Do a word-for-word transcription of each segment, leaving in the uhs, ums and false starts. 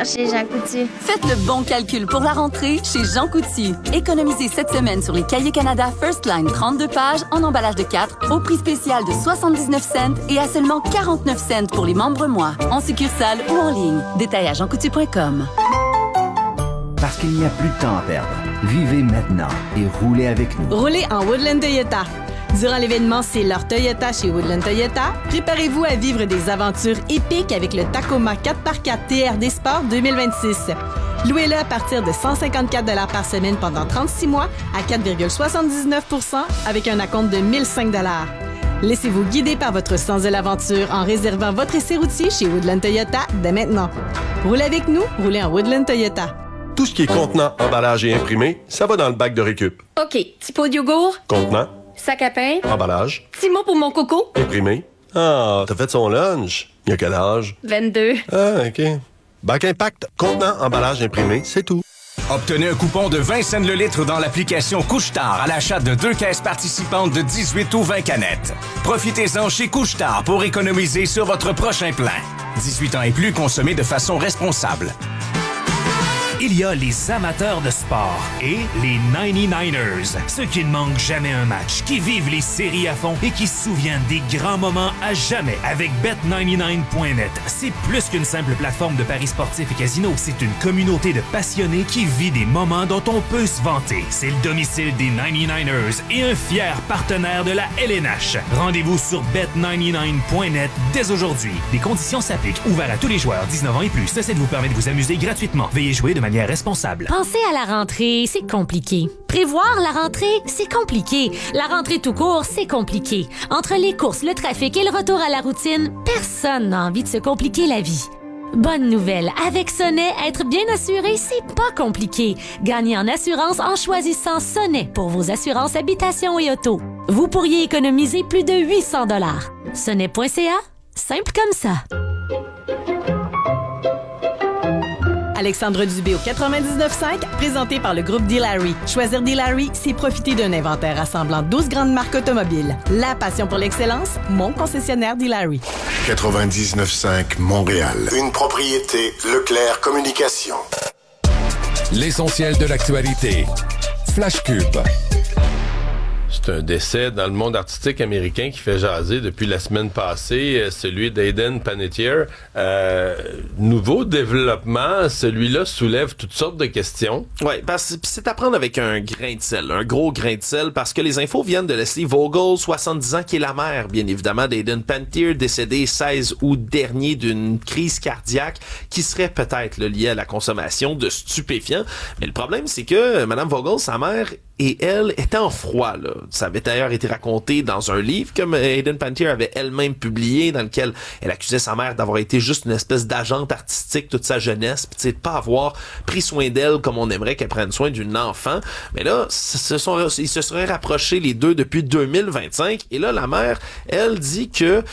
chez Jean Coutu. Faites le bon calcul pour la rentrée chez Jean Coutu. Économisez cette semaine sur les Cahiers Canada First Line trente-deux pages en emballage de quatre au prix spécial de soixante-dix-neuf cents et à seulement quarante-neuf cents pour les membres mois, en succursale ou en ligne. Détail à jean coutu point com. Parce qu'il n'y a plus de temps à perdre. Vivez maintenant et roulez avec nous. Roulez en Woodland Toyota. Durant l'événement C'est leur Toyota chez Woodland Toyota, préparez-vous à vivre des aventures épiques avec le Tacoma quatre par quatre T R D Sport deux mille vingt-six. Louez-le à partir de cent cinquante-quatre dollars par semaine pendant trente-six mois à quatre virgule soixante-dix-neuf pour cent avec un acompte de mille cinq dollars. Laissez-vous guider par votre sens de l'aventure en réservant votre essai routier chez Woodland Toyota dès maintenant. Roulez avec nous, roulez en Woodland Toyota. Tout ce qui est contenant, emballage et imprimé, ça va dans le bac de récup. OK, petit pot de yogourt, Contenant, sac à pain, emballage, petit mot pour mon coco, imprimé. Ah, t'as fait son lunch. Il y a quel âge? vingt-deux. Ah, OK. Bac Impact, contenant, emballage, imprimé, c'est tout. Obtenez un coupon de vingt cents le litre dans l'application Couche-Tard à l'achat de deux caisses participantes de dix-huit ou vingt canettes. Profitez-en chez Couche-Tard pour économiser sur votre prochain plein. dix-huit ans et plus, consommez de façon responsable. Il y a les amateurs de sport et les ninety-niners, ceux qui ne manquent jamais un match, qui vivent les séries à fond et qui se souviennent des grands moments à jamais avec bet quatre-vingt-dix-neuf point net. C'est plus qu'une simple plateforme de paris sportifs et casino, c'est une communauté de passionnés qui vit des moments dont on peut se vanter. C'est le domicile des ninety-niners et un fier partenaire de la L N H. Rendez-vous sur bet quatre-vingt-dix-neuf point net dès aujourd'hui. Des conditions s'appliquent, ouvert à tous les joueurs dix-neuf ans et plus. Ceci vous permet de vous amuser gratuitement. Veuillez jouer de manière responsable. Pensez à la rentrée, c'est compliqué. Prévoir la rentrée, c'est compliqué. La rentrée tout court, c'est compliqué. Entre les courses, le trafic et le retour à la routine, personne n'a envie de se compliquer la vie. Bonne nouvelle, avec Sonnet, être bien assuré, c'est pas compliqué. Gagnez en assurance en choisissant Sonnet pour vos assurances habitation et auto. Vous pourriez économiser plus de huit cents dollars. sonnet point c a, simple comme ça. Alexandre Dubé au quatre-vingt-dix-neuf cinq, présenté par le groupe D-Larry. Choisir D-Larry, c'est profiter d'un inventaire rassemblant douze grandes marques automobiles. La passion pour l'excellence, mon concessionnaire D-Larry. quatre-vingt-dix-neuf cinq Montréal. Une propriété Leclerc Communication. L'essentiel de l'actualité. Flash Cube. C'est un décès dans le monde artistique américain qui fait jaser depuis la semaine passée, celui d'Aiden Panettiere. Euh, nouveau développement, celui-là soulève toutes sortes de questions. Oui, parce que c'est à prendre avec un grain de sel, un gros grain de sel, parce que les infos viennent de Leslie Vogel, soixante-dix ans, qui est la mère, bien évidemment, d'Aiden Panettiere, décédé seize août dernier d'une crise cardiaque qui serait peut-être là, liée à la consommation de stupéfiants. Mais le problème, c'est que Mme Vogel, sa mère, et elle était en froid, là. Ça avait d'ailleurs été raconté dans un livre que Aiden Panettiere avait elle-même publié, dans lequel elle accusait sa mère d'avoir été juste une espèce d'agente artistique toute sa jeunesse, puis de pas avoir pris soin d'elle comme on aimerait qu'elle prenne soin d'une enfant. Mais là, ce sont, ils se seraient rapprochés les deux depuis deux mille vingt-cinq, et là, la mère, elle dit que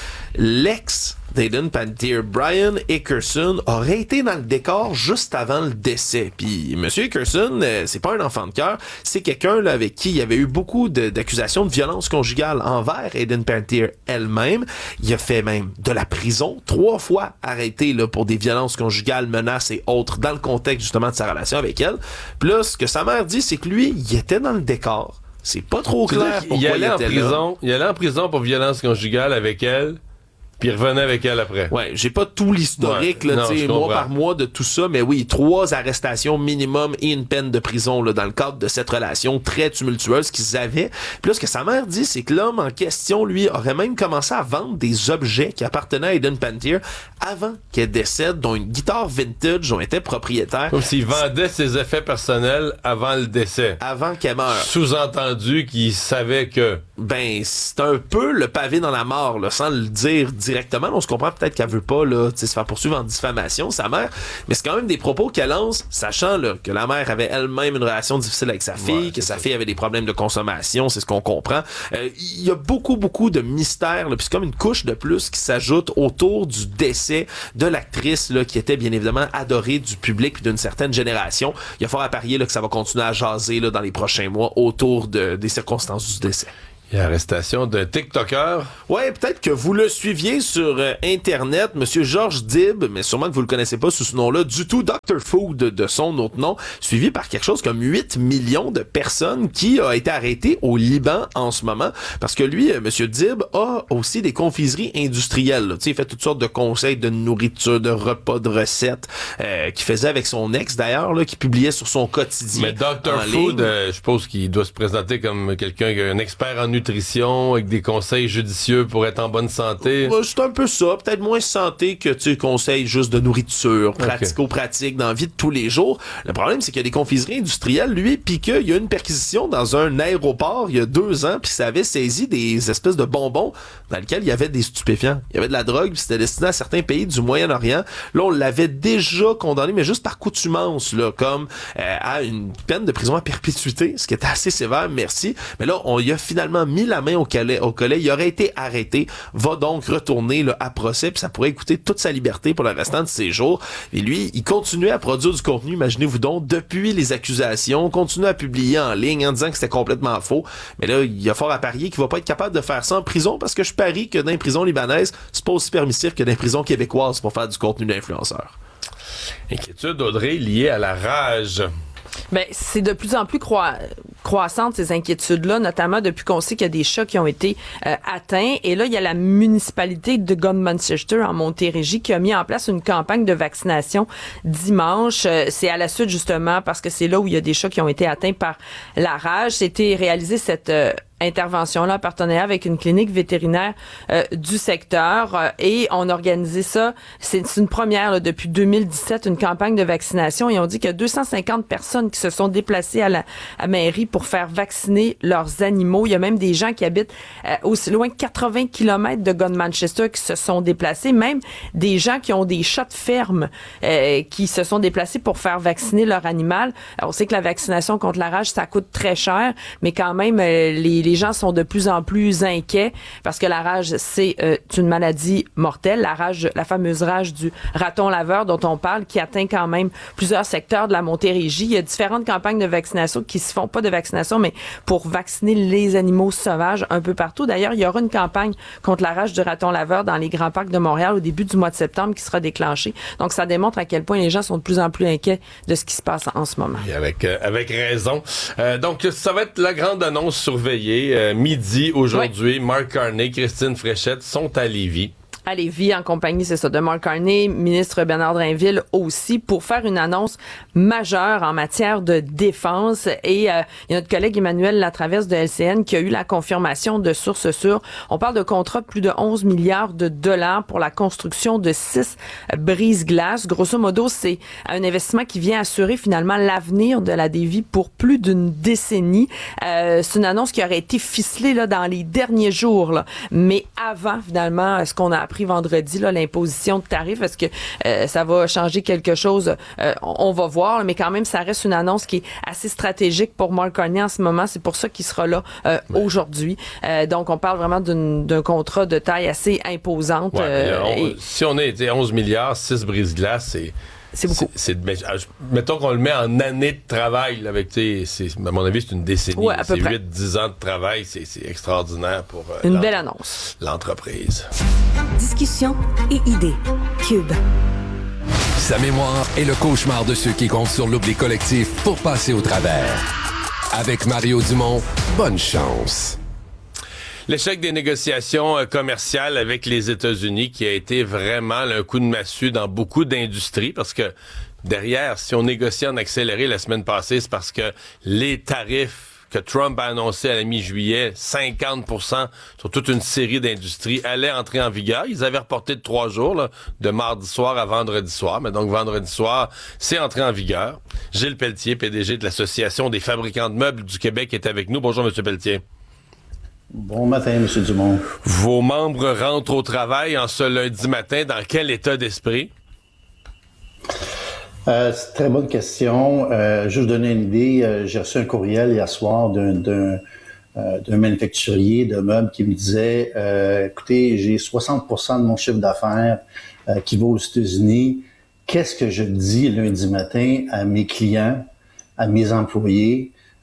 l'ex d'Aiden Panettiere, Brian Eckerson, aurait été dans le décor juste avant le décès. Puis Monsieur Eckerson, euh, c'est pas un enfant de cœur, c'est quelqu'un là, avec qui il y avait eu beaucoup de, d'accusations de violence conjugale envers Aiden Panettiere elle-même. Il a fait même de la prison, trois fois arrêté là, pour des violences conjugales, menaces et autres, dans le contexte justement de sa relation avec elle. Puis là, ce que sa mère dit, c'est que lui, il était dans le décor. C'est pas trop clair pourquoi il allait il en était prison, là. Il allait en prison pour violence conjugale avec elle. Puis il revenait avec elle après. Ouais, j'ai pas tout l'historique, ouais, là, tu sais, mois par mois de tout ça, mais oui, trois arrestations minimum et une peine de prison, là, dans le cadre de cette relation très tumultueuse qu'ils avaient. Puis là, ce que sa mère dit, c'est que l'homme en question, lui, aurait même commencé à vendre des objets qui appartenaient à Aiden Panettiere avant qu'elle décède, dont une guitare vintage dont était propriétaire. Comme s'il vendait ses effets personnels avant le décès. Avant qu'elle meure. Sous-entendu qu'il savait que... Ben, c'est un peu le pavé dans la mort, là, sans le dire directement. On se comprend peut-être qu'elle veut pas là, se faire poursuivre en diffamation, sa mère, mais c'est quand même des propos qu'elle lance, sachant là, que la mère avait elle-même une relation difficile avec sa fille, ouais, que sa ça. fille avait des problèmes de consommation, c'est ce qu'on comprend. Il euh, y a beaucoup, beaucoup de mystères, là, puis c'est comme une couche de plus qui s'ajoute autour du décès de l'actrice là, qui était bien évidemment adorée du public puis d'une certaine génération. Il y a fort à parier là, que ça va continuer à jaser là, dans les prochains mois autour de, des circonstances du décès. Il y a l'arrestation d'un TikToker. Ouais, peut-être que vous le suiviez sur euh, Internet, Monsieur Georges Dib, mais sûrement que vous le connaissez pas sous ce nom-là du tout, docteur Food de son autre nom, suivi par quelque chose comme huit millions de personnes qui a été arrêté au Liban en ce moment, parce que lui, euh, Monsieur Dib, a aussi des confiseries industrielles. Tu sais, il fait toutes sortes de conseils de nourriture, de repas, de recettes, euh, qu'il faisait avec son ex d'ailleurs, là, qui publiait sur son quotidien. Mais docteur Food, euh, je suppose qu'il doit se présenter comme quelqu'un qui est un expert en nutrition, avec des conseils judicieux pour être en bonne santé. Ouais, c'est un peu ça, peut-être moins santé que tu conseilles juste de nourriture, pratico-pratique, dans la vie de tous les jours. Le problème, c'est qu'il y a des confiseries industrielles, lui, puis qu'il y a une perquisition dans un aéroport il y a deux ans, puis ça avait saisi des espèces de bonbons dans lesquels il y avait des stupéfiants. Il y avait de la drogue, puis c'était destiné à certains pays du Moyen-Orient. Là, on l'avait déjà condamné, mais juste par coutumance, là, comme euh, à une peine de prison à perpétuité, ce qui était assez sévère, merci. Mais là, on y a finalement mis la main au collet, au collet. Il aurait été arrêté, va donc retourner là, à procès, puis ça pourrait coûter toute sa liberté pour le restant de ses jours. Et lui, il continuait à produire du contenu, imaginez-vous donc, depuis les accusations, continue à publier en ligne en disant que c'était complètement faux. Mais là, il y a fort à parier qu'il va pas être capable de faire ça en prison, parce que je parie que dans les prisons libanaises, c'est pas aussi permissif que dans les prisons québécoises pour faire du contenu d'influenceur. Inquiétude, Audrey, liée à la rage. Ben, c'est de plus en plus croi- croissante, ces inquiétudes-là, notamment depuis qu'on sait qu'il y a des chats qui ont été euh, atteints. Et là, il y a la municipalité de Godmanchester, en Montérégie, qui a mis en place une campagne de vaccination dimanche. Euh, c'est à la suite, justement, parce que c'est là où il y a des chats qui ont été atteints par la rage. C'était réalisé cette... Euh, intervention-là en partenariat avec une clinique vétérinaire euh, du secteur euh, et on a organisé ça, c'est, c'est une première là, depuis deux mille dix-sept, une campagne de vaccination et on dit qu'il y a deux cent cinquante personnes qui se sont déplacées à la à mairie pour faire vacciner leurs animaux. Il y a même des gens qui habitent euh, aussi loin de quatre-vingts kilomètres de Godmanchester qui se sont déplacés, même des gens qui ont des chats de ferme euh, qui se sont déplacés pour faire vacciner leur animal. Alors, on sait que la vaccination contre la rage, ça coûte très cher, mais quand même, euh, les, les Les gens sont de plus en plus inquiets parce que la rage, c'est euh, une maladie mortelle. La rage, la fameuse rage du raton laveur dont on parle, qui atteint quand même plusieurs secteurs de la Montérégie. Il y a différentes campagnes de vaccination qui se font, pas de vaccination, mais pour vacciner les animaux sauvages un peu partout. D'ailleurs, il y aura une campagne contre la rage du raton laveur dans les grands parcs de Montréal au début du mois de septembre qui sera déclenchée. Donc, ça démontre à quel point les gens sont de plus en plus inquiets de ce qui se passe en ce moment. Et avec, euh, avec raison. Euh, donc, ça va être la grande annonce surveillée. Euh, midi aujourd'hui, oui. Mark Carney, Christine Fréchette sont à Lévis. À Lévis, en compagnie, c'est ça, de Mark Carney, ministre Bernard Drinville aussi, pour faire une annonce majeure en matière de défense. Et euh, il y a notre collègue Emmanuel Latraverse de L C N qui a eu la confirmation de sources sûres. On parle de contrats de plus de onze milliards de dollars pour la construction de six brise-glaces. Grosso modo, c'est un investissement qui vient assurer finalement l'avenir de la Lévis pour plus d'une décennie. Euh, c'est une annonce qui aurait été ficelée là, dans les derniers jours, là. Mais avant, finalement, ce qu'on a appris vendredi, là, l'imposition de tarifs, est-ce que euh, ça va changer quelque chose? Euh, on, on va voir, mais quand même, ça reste une annonce qui est assez stratégique pour Mark Carney en ce moment. C'est pour ça qu'il sera là euh, ouais. aujourd'hui. Euh, donc, on parle vraiment d'une, d'un contrat de taille assez imposante. Ouais, euh, on, et... Si on est onze milliards, six brise-glaces, c'est... C'est beaucoup. C'est, c'est, mettons qu'on le met en année de travail, là, avec, c'est, à mon avis, c'est une décennie. Ouais, à peu c'est près. huit dix ans de travail, c'est, c'est extraordinaire pour euh, une belle annonce. L'entreprise. Discussion et idées. Cube. Sa mémoire est le cauchemar de ceux qui comptent sur l'oubli collectif pour passer au travers. Avec Mario Dumont, bonne chance. L'échec des négociations euh, commerciales avec les États-Unis qui a été vraiment là, un coup de massue dans beaucoup d'industries parce que derrière, si on négocie en accéléré la semaine passée, c'est parce que les tarifs que Trump a annoncés à la mi-juillet, cinquante pour cent sur toute une série d'industries, allaient entrer en vigueur. Ils avaient reporté de trois jours, là, de mardi soir à vendredi soir. Mais donc, vendredi soir, c'est entré en vigueur. Gilles Pelletier, P D G de l'Association des fabricants de meubles du Québec, est avec nous. Bonjour, M. Pelletier. Bon matin, M. Dumont. Vos membres rentrent au travail en ce lundi matin. Dans quel état d'esprit? Euh, c'est une très bonne question. Euh, juste donner une idée, euh, j'ai reçu un courriel hier soir d'un, d'un, euh, d'un manufacturier de meubles qui me disait euh, « Écoutez, j'ai soixante pour cent de mon chiffre d'affaires euh, qui va aux États-Unis. Qu'est-ce que je dis lundi matin à mes clients, à mes employés? »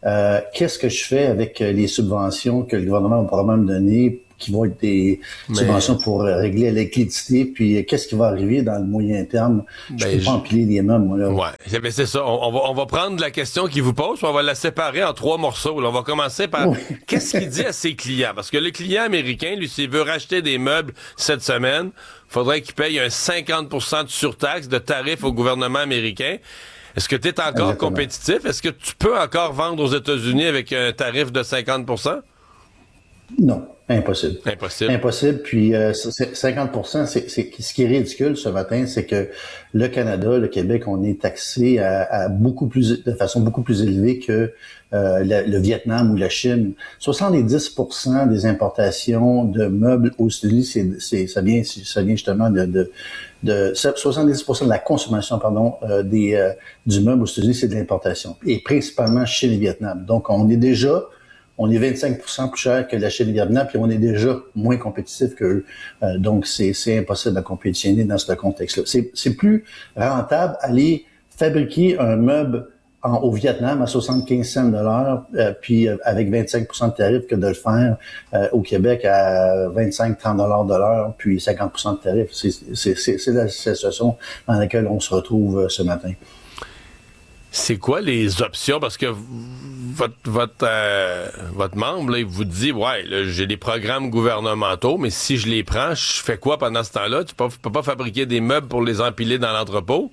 Euh, qu'est-ce que je fais avec les subventions que le gouvernement va probablement me donner, qui vont être des Mais... subventions pour régler la liquidité, puis qu'est-ce qui va arriver dans le moyen terme? Je ben, peux pas empiler les mêmes, moi, là. Ouais, ben c'est ça. On, on, va, on va prendre la question qu'il vous pose, puis on va la séparer en trois morceaux. Là, on va commencer par oui. Qu'est-ce qu'il dit à ses clients? Parce que le client américain, lui, s'il veut racheter des meubles cette semaine, il faudrait qu'il paye un cinquante pour cent de surtaxe, de tarif au gouvernement américain. Est-ce que tu es encore Exactement. compétitif? Est-ce que tu peux encore vendre aux États-Unis avec un tarif de cinquante pour cent? Non. Impossible. Impossible. Impossible. Puis euh, c'est cinquante pour cent, c'est, c'est ce qui est ridicule ce matin, c'est que le Canada, le Québec, on est taxé à, à beaucoup plus, de façon beaucoup plus élevée que euh, le, le Vietnam ou la Chine. soixante-dix pour cent des importations de meubles aux États-Unis, c'est, c'est ça vient, ça vient justement de, de, de soixante-dix pour cent de la consommation, pardon, euh, des euh, du meuble aux États-Unis, c'est de l'importation, et principalement Chine et Vietnam. Donc on est déjà On est vingt-cinq pour cent plus cher que la Chine et le Vietnam, puis on est déjà moins compétitif qu'eux. Euh, donc, c'est, c'est impossible de compétitionner dans ce contexte-là. C'est, c'est plus rentable aller fabriquer un meuble en, au Vietnam à soixante-quinze cents de l'heure, euh, puis euh, avec vingt-cinq pour cent de tarif, que de le faire euh, au Québec à vingt-cinq à trente dollars de l'heure, puis cinquante pour cent de tarif. C'est, c'est, c'est, c'est la situation dans laquelle on se retrouve euh, ce matin. C'est quoi les options? Parce que votre votre euh, votre membre, là, il vous dit, ouais, là, j'ai des programmes gouvernementaux, mais si je les prends, je fais quoi pendant ce temps-là? Tu peux, peux pas fabriquer des meubles pour les empiler dans l'entrepôt?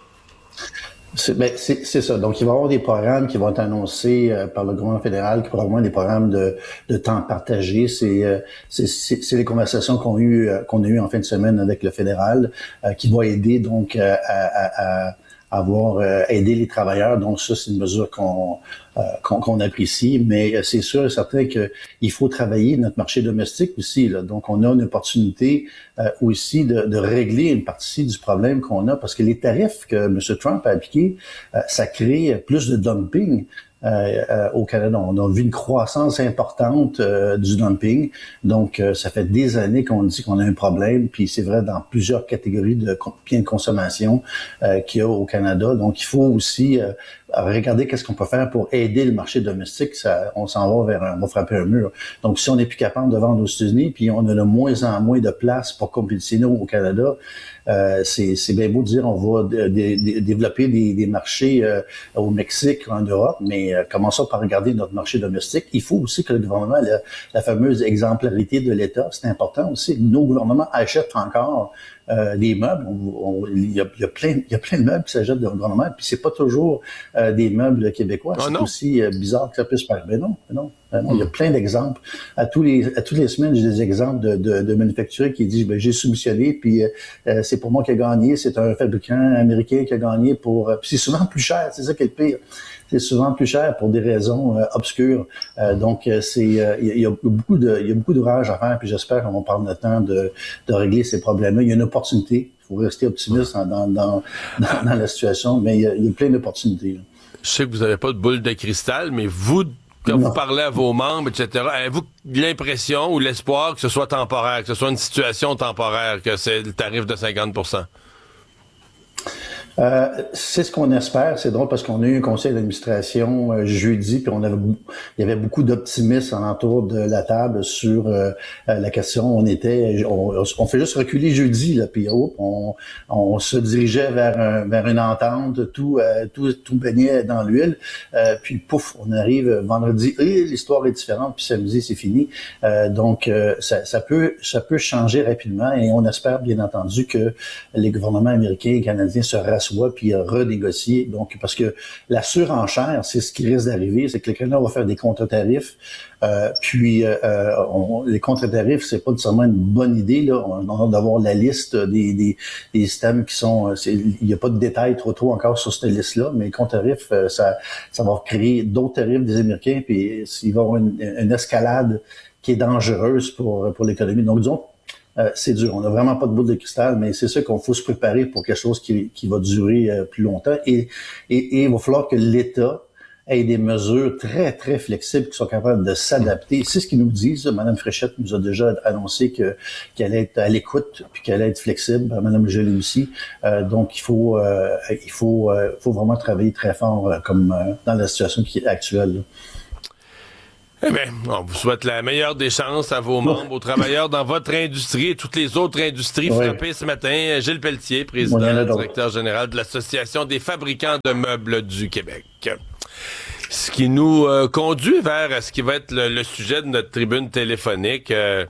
C'est, ben, c'est, c'est ça. Donc, il va y avoir des programmes qui vont être annoncés euh, par le gouvernement fédéral, qui probablement des programmes de, de temps partagé. C'est, euh, c'est, c'est, c'est les conversations qu'on a eues, euh, qu'on a eues en fin de semaine avec le fédéral, euh, qui va aider donc euh, à, à, à avoir euh, aidé les travailleurs. Donc ça, c'est une mesure qu'on euh, qu'on, qu'on apprécie, mais c'est sûr et certain qu'il faut travailler notre marché domestique aussi, là. Donc on a une opportunité euh, aussi de, de régler une partie du problème qu'on a, parce que les tarifs que M. Trump a appliqués, euh, ça crée plus de dumping. Euh, euh, au Canada. On a vu une croissance importante euh, du dumping. Donc, euh, ça fait des années qu'on dit qu'on a un problème, puis c'est vrai dans plusieurs catégories de biens de consommation euh, qu'il y a au Canada. Donc, il faut aussi euh, regarder qu'est-ce qu'on peut faire pour aider le marché domestique. Ça, on s'en va vers un, on va frapper un mur. Donc, si on n'est plus capable de vendre aux États-Unis, puis on a de moins en moins de place pour compétitionner au Canada, Euh, c'est, c'est bien beau de dire on va d- d- développer des, des marchés euh, au Mexique, en Europe, mais euh, commençons par regarder notre marché domestique. Il faut aussi que le gouvernement, la, la fameuse exemplarité de l'État, c'est important aussi. Nos gouvernements achètent encore euh, des meubles. On, on, il, y a, il, y a plein, il y a plein de meubles qui s'achètent de gouvernement, puis c'est pas toujours euh, des meubles québécois. Oh, c'est non. aussi euh, bizarre que ça puisse paraître. Mais non, mais non. Ben non, il y a plein d'exemples. À tous les à toutes les semaines, j'ai des exemples de, de, de manufacturiers qui disent ben, j'ai soumissionné, puis euh, c'est pour moi qui a gagné, c'est un fabricant américain qui a gagné pour. Euh, puis c'est souvent plus cher, c'est ça qui est le pire. C'est souvent plus cher pour des raisons euh, obscures. Euh, donc c'est il euh, y, y a beaucoup de il y a beaucoup d'ouvrages à faire, puis j'espère qu'on va prendre le temps de, de régler ces problèmes-là. Il y a une opportunité. Il faut rester optimiste dans dans dans, dans, dans la situation, mais il y a, il y a plein d'opportunités. Là. Je sais que vous n'avez pas de boule de cristal, mais vous. Quand non. vous parlez à vos membres, et cetera, avez-vous l'impression ou l'espoir que ce soit temporaire, que ce soit une situation temporaire, que c'est le tarif de cinquante pour cent? Euh, c'est ce qu'on espère. C'est drôle parce qu'on a eu un conseil d'administration euh, jeudi, puis on avait, il y avait beaucoup d'optimisme alentour de la table sur euh, la question. On était, on, on fait juste reculer jeudi, là, puis oh, on, on se dirigeait vers, un, vers une entente, tout, euh, tout, tout baignait dans l'huile. Euh, puis pouf, on arrive vendredi, et l'histoire est différente, puis samedi c'est fini. Euh, donc euh, ça, ça peut, ça peut changer rapidement, et on espère bien entendu que les gouvernements américains et canadiens se rassurent puis renégocier. Donc, parce que la surenchère, c'est ce qui risque d'arriver, c'est que le Canada va faire des contre-tarifs. Euh, puis, euh, on, les contre-tarifs, c'est pas nécessairement une bonne idée. Là. On a d'avoir la liste des, des, des systèmes qui sont... Il n'y a pas de détails trop trop encore sur cette liste-là, mais les contre-tarifs, ça, ça va créer d'autres tarifs des Américains, puis il va y avoir une, une escalade qui est dangereuse pour, pour l'économie. Donc, disons, Euh, c'est dur. On n'a vraiment pas de boule de cristal, mais c'est ça qu'on faut se préparer pour quelque chose qui, qui va durer euh, plus longtemps. Et, et, et il va falloir que l'État aient des mesures très, très flexibles qui sont capables de s'adapter. C'est ce qu'ils nous disent. Mme Fréchette nous a déjà annoncé que, qu'elle est à l'écoute puis qu'elle est flexible. Mme Gelée aussi. Euh, donc, il faut, euh, il faut, euh, faut vraiment travailler très fort euh, comme euh, dans la situation qui est actuelle. Là. Eh bien, on vous souhaite la meilleure des chances à vos membres, aux travailleurs dans votre industrie et toutes les autres industries oui. frappées ce matin. Gilles Pelletier, président, bon, directeur général de l'Association des fabricants de meubles du Québec. Ce qui nous euh, conduit vers ce qui va être le, le sujet de notre tribune téléphonique. Euh,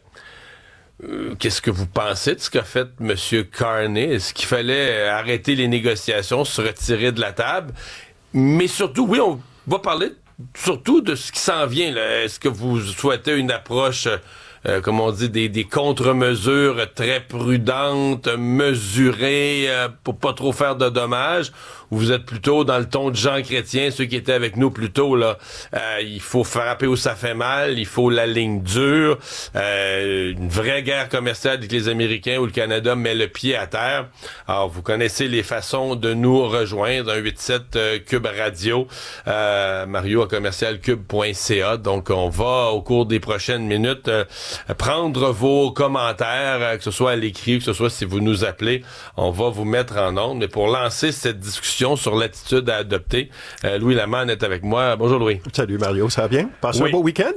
euh, qu'est-ce que vous pensez de ce qu'a fait M. Carney? Est-ce qu'il fallait arrêter les négociations, se retirer de la table? Mais surtout, oui, on va parler surtout de ce qui s'en vient. Là. Est-ce que vous souhaitez une approche, euh, comme on dit, des, des contre-mesures très prudentes, mesurées, euh, pour pas trop faire de dommages? Ou vous êtes plutôt dans le ton de Jean Chrétien, ceux qui étaient avec nous plus tôt, là, euh, il faut frapper où ça fait mal, il faut la ligne dure, euh, une vraie guerre commerciale avec les Américains où le Canada met le pied à terre. Alors, vous connaissez les façons de nous rejoindre, un huit sept euh, Cube Radio, euh, Mario à commercial cube point c a. Donc, on va, au cours des prochaines minutes, euh, prendre vos commentaires, euh, que ce soit à l'écrit, que ce soit si vous nous appelez, on va vous mettre en onde. Mais pour lancer cette discussion sur l'attitude à adopter, euh, Louis Lamanne est avec moi. Bonjour Louis. Salut Mario, ça va bien? Passez oui. un beau week-end?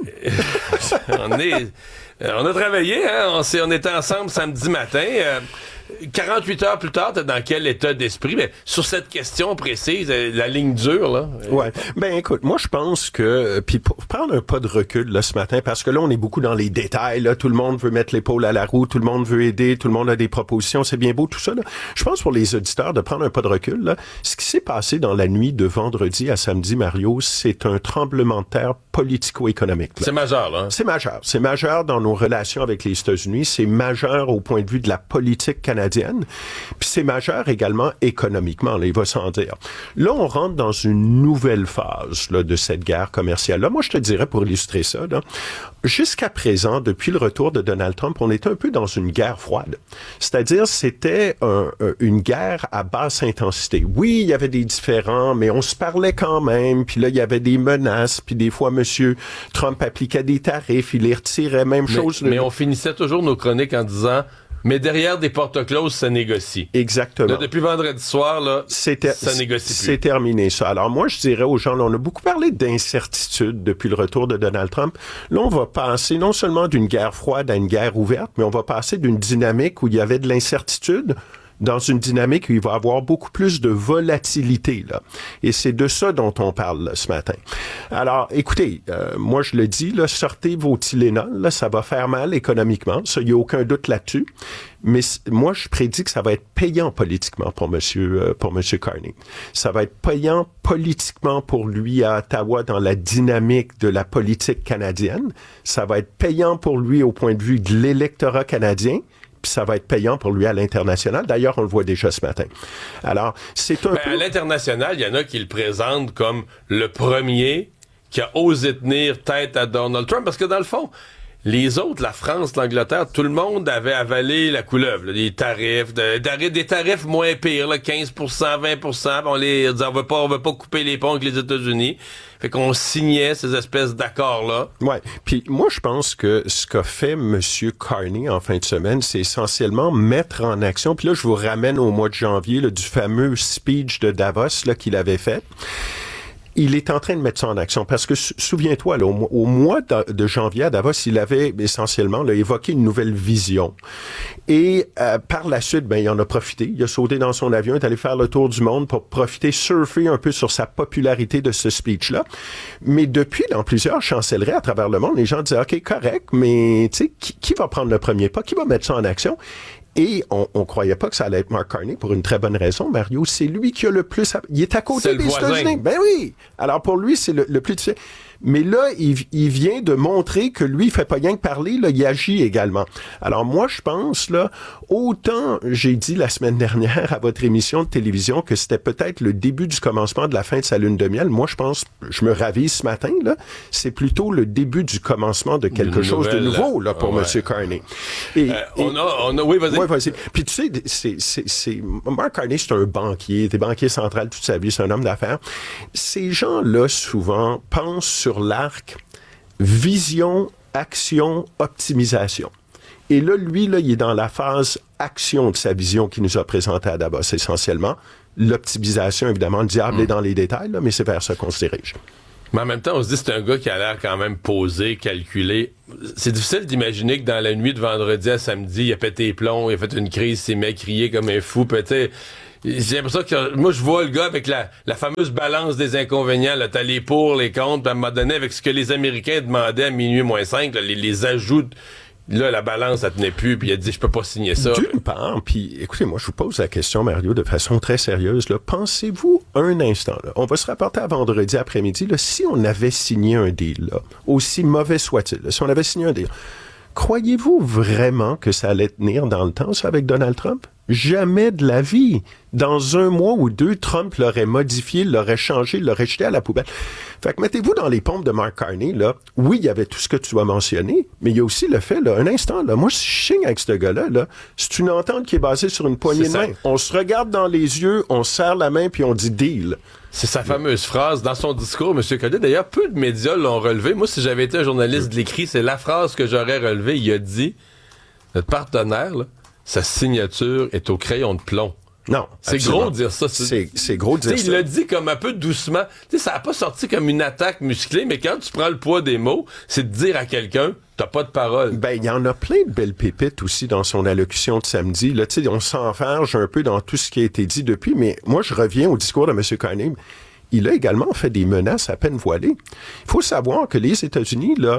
on est, on a travaillé, hein? On, s'est, on était ensemble samedi matin. Euh, quarante-huit heures plus tard, t'es dans quel état d'esprit? Mais sur cette question précise, la ligne dure, là. Ouais. Ben, écoute, moi, je pense que, puis pour prendre un pas de recul, là, ce matin, parce que là, on est beaucoup dans les détails, là. Tout le monde veut mettre l'épaule à la roue, tout le monde veut aider, tout le monde a des propositions, c'est bien beau, tout ça, là. Je pense pour les auditeurs de prendre un pas de recul, là. Ce qui s'est passé dans la nuit de vendredi à samedi, Mario, c'est un tremblement de terre politico-économique, là. C'est majeur, là. Hein? C'est majeur. C'est majeur dans nos relations avec les États-Unis. C'est majeur au point de vue de la politique canadienne. Puis c'est majeur également économiquement, là, il va s'en dire. Là, on rentre dans une nouvelle phase là, de cette guerre commerciale-là. Moi, je te dirais, pour illustrer ça, là, jusqu'à présent, depuis le retour de Donald Trump, on était un peu dans une guerre froide. C'est-à-dire, c'était un, une guerre à basse intensité. Oui, il y avait des différends, mais on se parlait quand même. Puis là, il y avait des menaces. Puis des fois, M. Trump appliquait des tarifs, il les retirait, même mais, chose. Mais on finissait toujours nos chroniques en disant... Mais derrière des portes closes, ça négocie. Exactement. Là, depuis vendredi soir, là, ter- ça négocie plus. C'est terminé, ça. Alors moi, je dirais aux gens, là, on a beaucoup parlé d'incertitude depuis le retour de Donald Trump. Là, on va passer non seulement d'une guerre froide à une guerre ouverte, mais on va passer d'une dynamique où il y avait de l'incertitude dans une dynamique où il va y avoir beaucoup plus de volatilité, là. Et c'est de ça dont on parle là, ce matin. Alors, écoutez, euh, moi je le dis, là, sortez vos Tylenol, là, ça va faire mal économiquement, ça, il n'y a aucun doute là-dessus. Mais moi, je prédis que ça va être payant politiquement pour Monsieur euh, pour Monsieur Carney. Ça va être payant politiquement pour lui à Ottawa dans la dynamique de la politique canadienne. Ça va être payant pour lui au point de vue de l'électorat canadien. Puis ça va être payant pour lui à l'international. D'ailleurs, on le voit déjà ce matin. Alors, c'est un ben, peu... À l'international, il y en a qui le présentent comme le premier qui a osé tenir tête à Donald Trump. Parce que dans le fond, les autres, la France, l'Angleterre, tout le monde avait avalé la couleuvre. Là, des tarifs, de, de, des tarifs moins pires, là, quinze pour cent, vingt pour cent. On les on veut pas, on veut pas couper les ponts avec les États-Unis. Fait qu'on signait ces espèces d'accords-là. Ouais. Puis moi, je pense que ce qu'a fait M. Carney en fin de semaine, c'est essentiellement mettre en action. Puis là, je vous ramène au mois de janvier là, du fameux speech de Davos là, qu'il avait fait. Il est en train de mettre ça en action parce que, souviens-toi, là, au, au mois de, de janvier à Davos, il avait essentiellement là, évoqué une nouvelle vision. Et euh, par la suite, ben, il en a profité. Il a sauté dans son avion, il est allé faire le tour du monde pour profiter, surfer un peu sur sa popularité de ce speech-là. Mais depuis, dans plusieurs chancelleries à travers le monde, les gens disaient, OK, correct, mais tu sais, qui, qui va prendre le premier pas? Qui va mettre ça en action? Et on, on croyait pas que ça allait être Mark Carney pour une très bonne raison, Mario. C'est lui qui a le plus... À... Il est à côté c'est des États-Unis. Ben oui! Alors pour lui, c'est le, le plus difficile. Mais là, il, il vient de montrer que lui, il fait pas rien que parler, là, il agit également. Alors moi, je pense, là, autant j'ai dit la semaine dernière à votre émission de télévision que c'était peut-être le début du commencement de la fin de sa lune de miel. Moi, je pense, je me ravise ce matin, là, c'est plutôt le début du commencement de quelque chose de nouveau, là, pour ouais. M. Carney. Et, euh, et, on a, on a, oui, vas-y. Ouais, vas-y. Puis tu sais, c'est, c'est, c'est, Mark Carney, c'est un banquier, il était banquier central toute sa vie, c'est un homme d'affaires. Ces gens-là, souvent, pensent sur l'arc vision, action, optimisation. Et là, lui, là, il est dans la phase action de sa vision qu'il nous a présentée à Davos, essentiellement. L'optimisation, évidemment, le diable mm. est dans les détails, là, mais c'est vers ça qu'on se dirige. Mais en même temps, on se dit c'est un gars qui a l'air quand même posé, calculé. C'est difficile d'imaginer que dans la nuit de vendredi à samedi, il a pété les plombs, il a fait une crise, il s'est mis à crier comme un fou. Puis, j'ai l'impression que moi, je vois le gars avec la, la fameuse balance des inconvénients. Là, t'as les pour, les contre. Puis à un moment donné, avec ce que les Américains demandaient à minuit moins cinq, là, les, les ajouts... Là, la balance, ça tenait plus, puis il a dit, je peux pas signer ça. D'une part, puis écoutez, moi, je vous pose la question, Mario, de façon très sérieuse. Là, pensez-vous un instant, là, on va se rapporter à vendredi après-midi, là, si on avait signé un deal, là, aussi mauvais soit-il, là, si on avait signé un deal, croyez-vous vraiment que ça allait tenir dans le temps, ça, avec Donald Trump? Jamais de la vie. Dans un mois ou deux, Trump l'aurait modifié, l'aurait changé, l'aurait jeté à la poubelle. Fait que mettez-vous dans les pompes de Mark Carney, là. Oui, il y avait tout ce que tu as mentionné, mais il y a aussi le fait, là, un instant, là, moi, si je signe avec ce gars-là, là, c'est une entente qui est basée sur une poignée de main. On se regarde dans les yeux, on serre la main, puis on dit deal. C'est sa fameuse phrase dans son discours, M. Collier. D'ailleurs, peu de médias l'ont relevé. Moi, si j'avais été un journaliste de l'écrit, c'est la phrase que j'aurais relevée. Il a dit, notre partenaire, là, sa signature est au crayon de plomb. Non. C'est absolument. gros de dire ça. C'est, c'est gros de dire t'sais, ça. Il l'a dit comme un peu doucement. T'sais, ça n'a pas sorti comme une attaque musclée, mais quand tu prends le poids des mots, c'est de dire à quelqu'un, t'as pas de parole. Ben, il y en a plein de belles pépites aussi dans son allocution de samedi. Là, tu sais, on s'enferge un peu dans tout ce qui a été dit depuis, mais moi, je reviens au discours de M. Carney. Il a également fait des menaces à peine voilées. Il faut savoir que les États-Unis, là,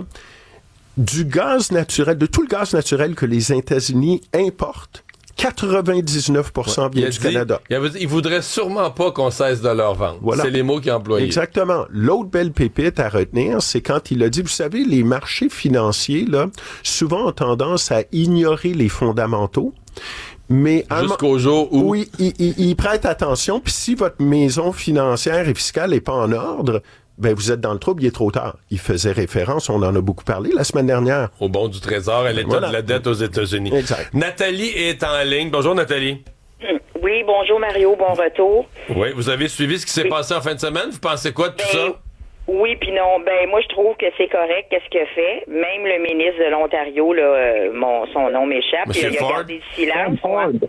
du gaz naturel, de tout le gaz naturel que les États-Unis importent, quatre-vingt-dix-neuf pour cent vient ouais, du dit, Canada. Il, avait dit, il voudrait sûrement pas qu'on cesse de leur vendre. Voilà. C'est les mots qu'il a employés. Exactement. L'autre belle pépite à retenir, c'est quand il a dit, vous savez, les marchés financiers, là, souvent ont tendance à ignorer les fondamentaux. Mais jusqu'au jour où... Oui, ils il, il prêtent attention, puis si votre maison financière et fiscale n'est pas en ordre, ben vous êtes dans le trouble, il est trop tard. Il faisait référence, on en a beaucoup parlé la semaine dernière. Au bon du trésor, à l'état voilà. de la dette aux États-Unis. Exact. Nathalie est en ligne. Bonjour Nathalie. Oui, bonjour Mario, bon retour. Oui, vous avez suivi ce qui s'est oui. passé en fin de semaine? Vous pensez quoi de tout ben, ça? Oui, puis non. Ben moi, je trouve que c'est correct. Qu'est-ce qu'il a fait? Même le ministre de l'Ontario, là, euh, mon, son nom m'échappe. Monsieur il a Ford. gardé le silence.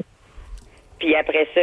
Puis après ça...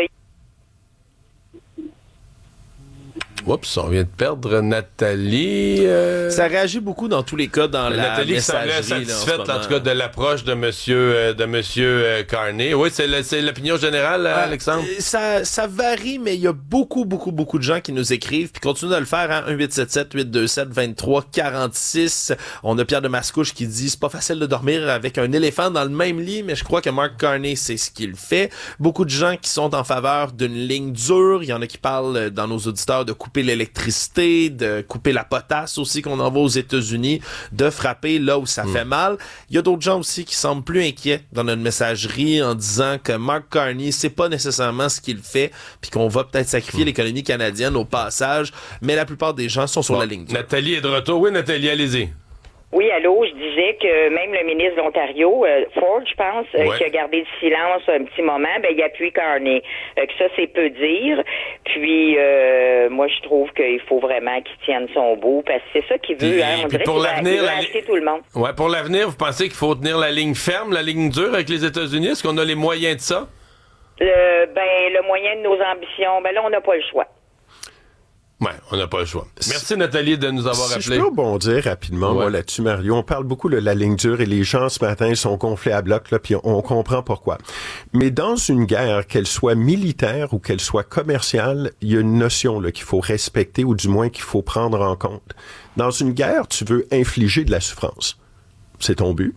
Oups, on vient de perdre Nathalie. Euh... Ça réagit beaucoup dans tous les cas dans Mais la Nathalie semblait satisfaite, en, en tout cas, de l'approche de Monsieur euh, de Monsieur Carney. Oui, c'est, le, c'est l'opinion générale, euh, Alexandre. Ça, ça varie, mais il y a beaucoup, beaucoup, beaucoup de gens qui nous écrivent puis continuent de le faire. Hein? un huit sept sept huit deux sept deux trois quatre six. On a Pierre de Mascouche qui dit c'est pas facile de dormir avec un éléphant dans le même lit, mais je crois que Mark Carney, c'est ce qu'il fait. Beaucoup de gens qui sont en faveur d'une ligne dure. Il y en a qui parlent dans nos auditeurs de couper l'électricité, de couper la potasse aussi qu'on envoie aux États-Unis, de frapper là où ça mmh. fait mal. Il y a d'autres gens aussi qui semblent plus inquiets dans notre messagerie en disant que Mark Carney, c'est pas nécessairement ce qu'il fait, puis qu'on va peut-être sacrifier mmh. l'économie canadienne au passage, mais la plupart des gens sont sur bon, la ligne dure. Nathalie est de retour. Oui, Nathalie, allez-y. Oui, allô, je disais que même le ministre de l'Ontario, euh, Ford, je pense, euh, ouais. qui a gardé le silence un petit moment, ben il appuie Carney. Euh, que ça, c'est peu dire. Puis, euh, moi, je trouve qu'il faut vraiment qu'il tienne son bout, parce que c'est ça qu'il veut. Puis, hein, on puis dirait pour qu'il l'avenir, va, la acheter li- tout le monde. Ouais, pour l'avenir, vous pensez qu'il faut tenir la ligne ferme, la ligne dure avec les États-Unis? Est-ce qu'on a les moyens de ça? Le, ben, le moyen de nos ambitions, ben là, on n'a pas le choix. Ouais, on n'a pas le choix. Merci Nathalie de nous avoir si appelé. Je peux rebondir rapidement ouais. moi, là-dessus, Mario. On parle beaucoup de la ligne dure et les gens ce matin sont gonflés à bloc, là, puis on comprend pourquoi. Mais dans une guerre, qu'elle soit militaire ou qu'elle soit commerciale, il y a une notion là, qu'il faut respecter ou du moins qu'il faut prendre en compte. Dans une guerre, tu veux infliger de la souffrance. C'est ton but.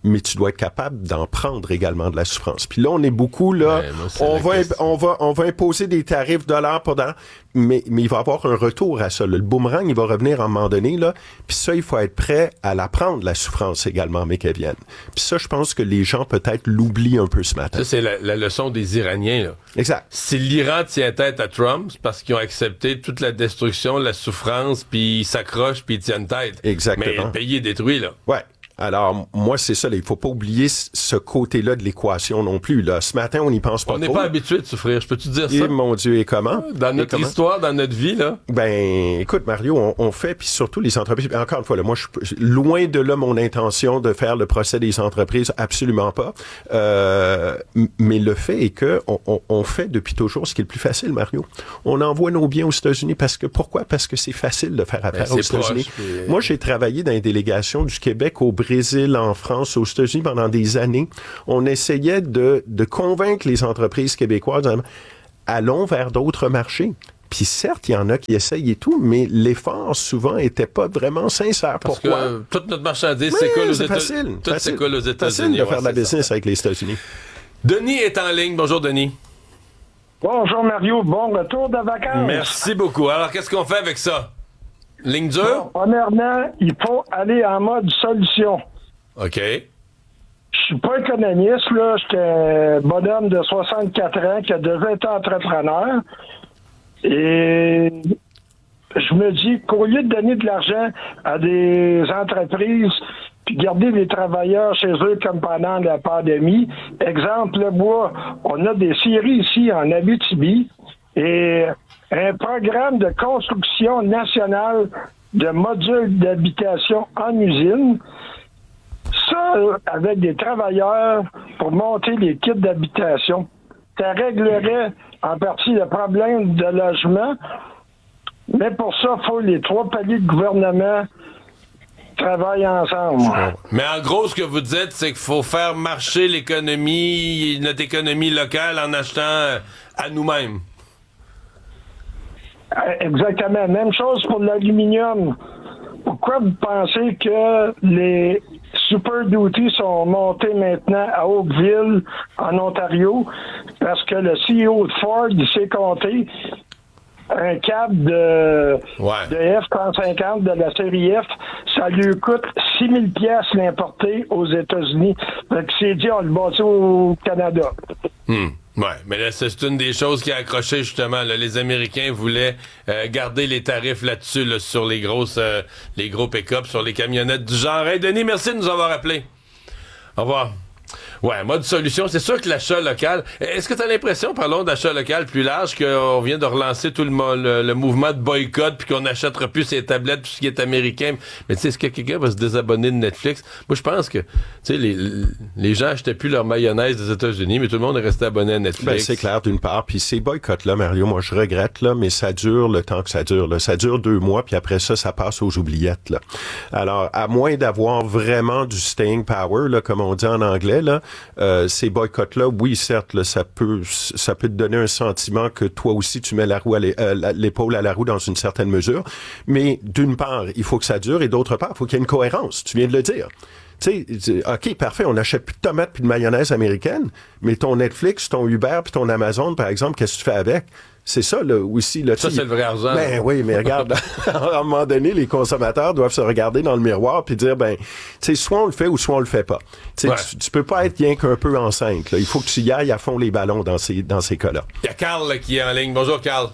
mais tu dois être capable d'en prendre également de la souffrance. Puis là, on est beaucoup, là, ouais, moi, on, va, on, va, on va imposer des tarifs dollar pour dollar, mais, mais il va y avoir un retour à ça. Là. Le boomerang, il va revenir à un moment donné, là, puis ça, il faut être prêt à la prendre, la souffrance également, mais qu'elle vienne. Puis ça, je pense que les gens, peut-être, l'oublient un peu ce matin. Ça, c'est la, la leçon des Iraniens, là. Exact. Si l'Iran tient tête à Trump, c'est parce qu'ils ont accepté toute la destruction, la souffrance, puis ils s'accrochent, puis ils tiennent tête. Exactement. Mais le pays est détruit, là. Ouais. Alors, moi, c'est ça. Il faut pas oublier ce côté-là de l'équation non plus. Là. Ce matin, on n'y pense pas on trop. On n'est pas habitué de souffrir. Je peux-tu dire et ça? Mon Dieu, et comment? Dans notre comment? histoire, dans notre vie, là? Ben, écoute, Mario, on, on fait, puis surtout les entreprises. Encore une fois, là, moi, je suis loin de là mon intention de faire le procès des entreprises, absolument pas. Euh, mais le fait est que on, on, on fait depuis toujours ce qui est le plus facile, Mario. On envoie nos biens aux États-Unis parce que pourquoi? Parce que c'est facile de faire affaire ben, aux États-Unis. Proche, puis... Moi, j'ai travaillé dans les délégations du Québec au Brésil, en France, aux États-Unis pendant des années. On essayait de, de convaincre les entreprises québécoises, allons vers d'autres marchés. Puis certes, il y en a qui essayent et tout, mais l'effort souvent n'était pas vraiment sincère. Parce Pourquoi? que toute notre marchandise s'écoule aux États-Unis. Tout s'écoule aux États-Unis. Facile de ouais, faire de la business ça. avec les États-Unis. Denis est en ligne. Bonjour, Denis. Bonjour, Mario. Bon retour de vacances. Merci beaucoup. Alors, qu'est-ce qu'on fait avec ça? Ligne dure? Bon, premièrement, il faut aller en mode solution. OK. Je suis pas économiste, là. J'étais un bonhomme de soixante-quatre ans qui a déjà été entrepreneur. Et je me dis qu'au lieu de donner de l'argent à des entreprises puis garder les travailleurs chez eux comme pendant la pandémie, exemple, le bois, on a des scieries ici en Abitibi et un programme de construction nationale de modules d'habitation en usine. Ça, avec des travailleurs pour monter les kits d'habitation, ça réglerait en partie le problème de logement, mais pour ça, il faut les trois paliers de gouvernement travaillent ensemble. Mais en gros, ce que vous dites, c'est qu'il faut faire marcher l'économie, notre économie locale en achetant à nous-mêmes. Exactement. Même chose pour l'aluminium. Pourquoi vous pensez que les Super Duty sont montés maintenant à Oakville, en Ontario? Parce que le C E O de Ford, il s'est compté un câble de, ouais. de F trente cinquante de la série F, ça lui coûte six mille piastres l'importer aux États-Unis. Fait que c'est dit, on le bâtit au Canada. Hmm. Ouais, mais là, c'est une des choses qui a accroché, justement. Là, les Américains voulaient euh, garder les tarifs là-dessus, là, sur les grosses, euh, les gros pick-up, sur les camionnettes du genre. Hey, Denis, merci de nous avoir appelés. Au revoir. Ouais, mode solution. C'est sûr que l'achat local... Est-ce que tu as l'impression, parlons d'achat local plus large, qu'on vient de relancer tout le, le, le mouvement de boycott puis qu'on n'achètera plus ces tablettes, tout ce qui est américain? Mais tu sais, est-ce que quelqu'un va se désabonner de Netflix? Moi, je pense que, tu sais, les, les gens achetaient plus leur mayonnaise des États-Unis, mais tout le monde est resté abonné à Netflix. Ben, c'est clair, d'une part. Puis ces boycotts-là, Mario, moi, je regrette, là, mais ça dure le temps que ça dure. Là. Ça dure deux mois, puis après ça, ça passe aux oubliettes. Là. Alors, à moins d'avoir vraiment du staying power, là, comme on dit en anglais, là, Euh, ces boycotts-là, oui, certes, là, ça peut ça peut te donner un sentiment que toi aussi, tu mets la roue à l'épaule à la roue dans une certaine mesure. Mais d'une part, il faut que ça dure, et d'autre part, il faut qu'il y ait une cohérence. Tu viens de le dire. Tu sais, OK, parfait, on n'achète plus de tomates puis de mayonnaise américaine, mais ton Netflix, ton Uber puis ton Amazon, par exemple, qu'est-ce que tu fais avec? C'est ça, là, aussi. Là, ça, c'est le vrai argent. Ben oui, mais regarde, à un moment donné, les consommateurs doivent se regarder dans le miroir puis dire, ben, tu sais, soit on le fait ou soit on le fait pas. Tu sais, ouais. tu, tu peux pas être rien qu'un peu enceinte, là. Il faut que tu y ailles à fond les ballons dans ces, dans ces cas-là. Il y a Carl là, qui est en ligne. Bonjour, Carl.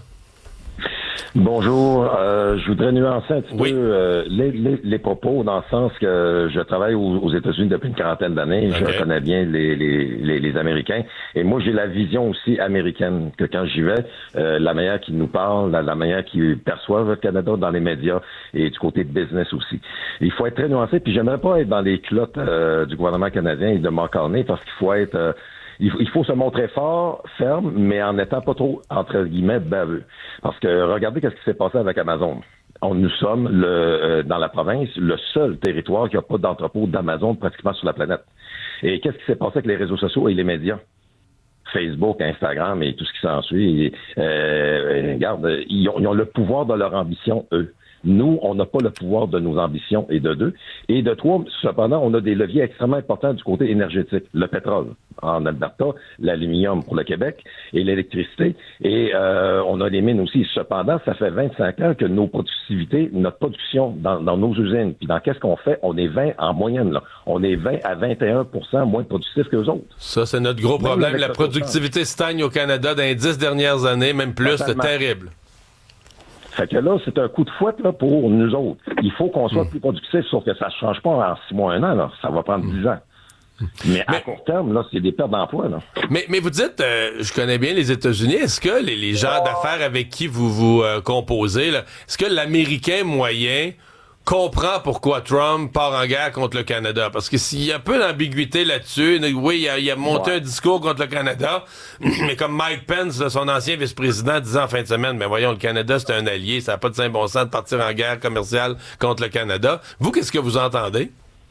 Bonjour, euh, je voudrais nuancer un petit oui. peu euh, les, les, les propos dans le sens que je travaille aux, aux États-Unis depuis une quarantaine d'années, okay. Je connais bien les, les, les, les Américains, et moi j'ai la vision aussi américaine, que quand j'y vais, euh, la manière qu'ils nous parlent, la, la manière qu'ils perçoivent le Canada dans les médias et du côté de business aussi. Il faut être très nuancé, puis j'aimerais pas être dans les culottes euh, du gouvernement canadien et de m'encarner, parce qu'il faut être... Euh, Il faut se montrer fort, ferme, mais en n'étant pas trop, entre guillemets, baveux. Parce que regardez qu'est-ce qui s'est passé avec Amazon. On, nous sommes, le, euh, dans la province, le seul territoire qui n'a pas d'entrepôt d'Amazon pratiquement sur la planète. Et qu'est-ce qui s'est passé avec les réseaux sociaux et les médias? Facebook, Instagram et tout ce qui s'ensuit. Et, euh, regarde, ils ont, ils ont le pouvoir de leur ambition, eux. Nous, on n'a pas le pouvoir de nos ambitions, et de deux. Et de trois, cependant, on a des leviers extrêmement importants du côté énergétique. Le pétrole en Alberta, l'aluminium pour le Québec et l'électricité. Et euh, on a des mines aussi. Cependant, ça fait vingt-cinq ans que nos productivités, notre production dans, dans nos usines, puis dans qu'est-ce qu'on fait, on est vingt en moyenne, là. On est vingt à vingt et un pour cent moins productifs qu'eux autres. Ça, c'est notre gros problème. La productivité stagne au Canada dans les dix dernières années, même plus. Totalement. C'est terrible. Fait que là, c'est un coup de fouette là, pour nous autres. Il faut qu'on soit mmh. plus productifs, sauf que ça ne change pas en six mois, un an. Là. Ça va prendre dix ans. Mais, mais à court terme, là, c'est des pertes d'emploi. Là. Mais, mais vous dites, euh, je connais bien les États-Unis. Est-ce que les, les gens d'affaires avec qui vous vous euh, composez, là, est-ce que l'Américain moyen comprend pourquoi Trump part en guerre contre le Canada? Parce que s'il y a un peu d'ambiguïté là-dessus, oui, il a, il a monté ouais. un discours contre le Canada, mais comme Mike Pence, là, son ancien vice-président, disait en fin de semaine, mais voyons, le Canada, c'est un allié, ça n'a pas de saint bon sens de partir en guerre commerciale contre le Canada. Vous, qu'est-ce que vous entendez?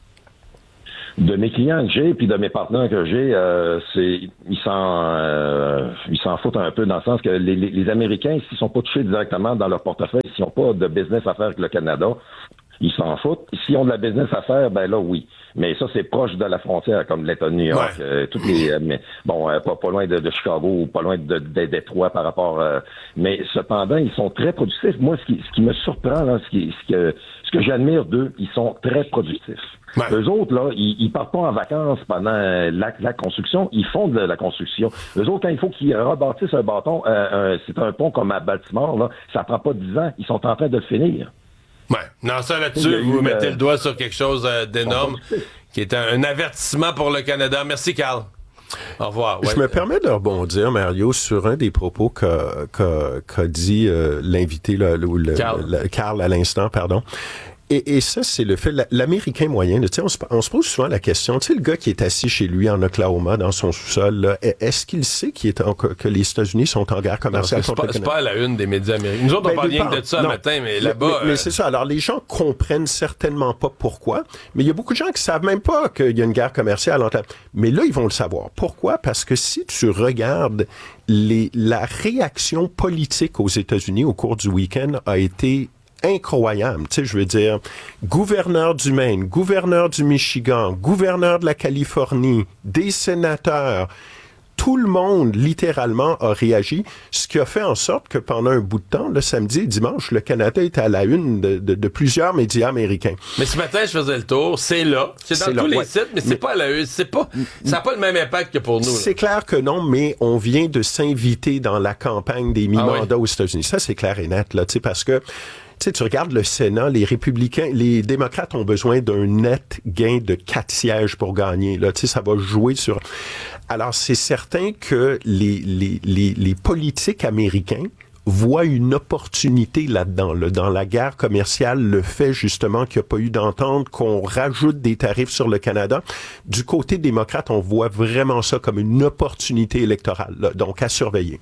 De mes clients que j'ai, puis de mes partenaires que j'ai, euh, c'est ils s'en euh, ils s'en foutent un peu dans le sens que les, les, les Américains, s'ils sont pas touchés directement dans leur portefeuille, s'ils n'ont pas de business à faire avec le Canada, ils s'en foutent. S'ils ont de la business à faire, ben là, oui. Mais ça, c'est proche de la frontière, comme l'État de New York. Ouais. Euh, toutes les, euh, mais, bon, euh, pas, pas loin de, de Chicago ou pas loin de, de, de Détroit par rapport... Euh, mais cependant, ils sont très productifs. Moi, ce qui, ce qui me surprend, là, ce, qui, ce que, ce que j'admire d'eux, ils sont très productifs. Ouais. Eux autres, là, ils, ils partent pas en vacances pendant la, la construction, ils font de la construction. Eux autres, quand il faut qu'ils rebâtissent un bâton, euh, un, c'est un pont comme à Baltimore, là, ça prend pas dix ans, ils sont en train de le finir. Ouais. Non, ça là-dessus, vous eu, mettez euh, le doigt sur quelque chose euh, d'énorme, qui est un, un avertissement pour le Canada. Merci, Carl. Au revoir. Ouais. Je me permets de rebondir, Mario, sur un des propos qu'a, qu'a, qu'a dit euh, l'invité, là, le, le, Carl. Le, Carl à l'instant, pardon. Et, et ça, c'est le fait, l'Américain moyen, tu sais, on se, on se pose souvent la question, tu sais, le gars qui est assis chez lui en Oklahoma, dans son sous-sol, là, est-ce qu'il sait qu'il est en, que les États-Unis sont en guerre commerciale contre le Canada? C'est pas à la une des médias américains. Nous autres, ben, on parle rien que de ça le matin, mais là-bas... Mais, mais euh... c'est ça. Alors, les gens comprennent certainement pas pourquoi, mais il y a beaucoup de gens qui savent même pas qu'il y a une guerre commerciale entre... Mais là, ils vont le savoir. Pourquoi? Parce que si tu regardes les, la réaction politique aux États-Unis au cours du week-end a été incroyable. Tu sais, je veux dire, gouverneur du Maine, gouverneur du Michigan, gouverneur de la Californie, des sénateurs, tout le monde, littéralement, a réagi, ce qui a fait en sorte que pendant un bout de temps, le samedi et dimanche, le Canada était à la une de, de, de plusieurs médias américains. Mais ce matin, je faisais le tour, c'est là, c'est dans c'est tous là, les ouais. sites, mais c'est mais, pas à la une, c'est pas, ça n'a pas le même impact que pour nous. C'est là. clair que non, mais on vient de s'inviter dans la campagne des mi-mandats ah oui. aux États-Unis. Ça, c'est clair et net, là, tu sais, parce que tu sais, tu regardes le Sénat, les républicains, les démocrates ont besoin d'un net gain de quatre sièges pour gagner. Là, tu sais, ça va jouer sur... Alors, c'est certain que les, les, les, les politiques américains voient une opportunité là-dedans. Là. Dans la guerre commerciale, le fait justement qu'il n'y a pas eu d'entente, qu'on rajoute des tarifs sur le Canada, du côté démocrate, on voit vraiment ça comme une opportunité électorale. Là, donc, à surveiller.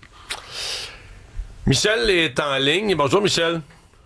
Michel est en ligne. Bonjour, Michel.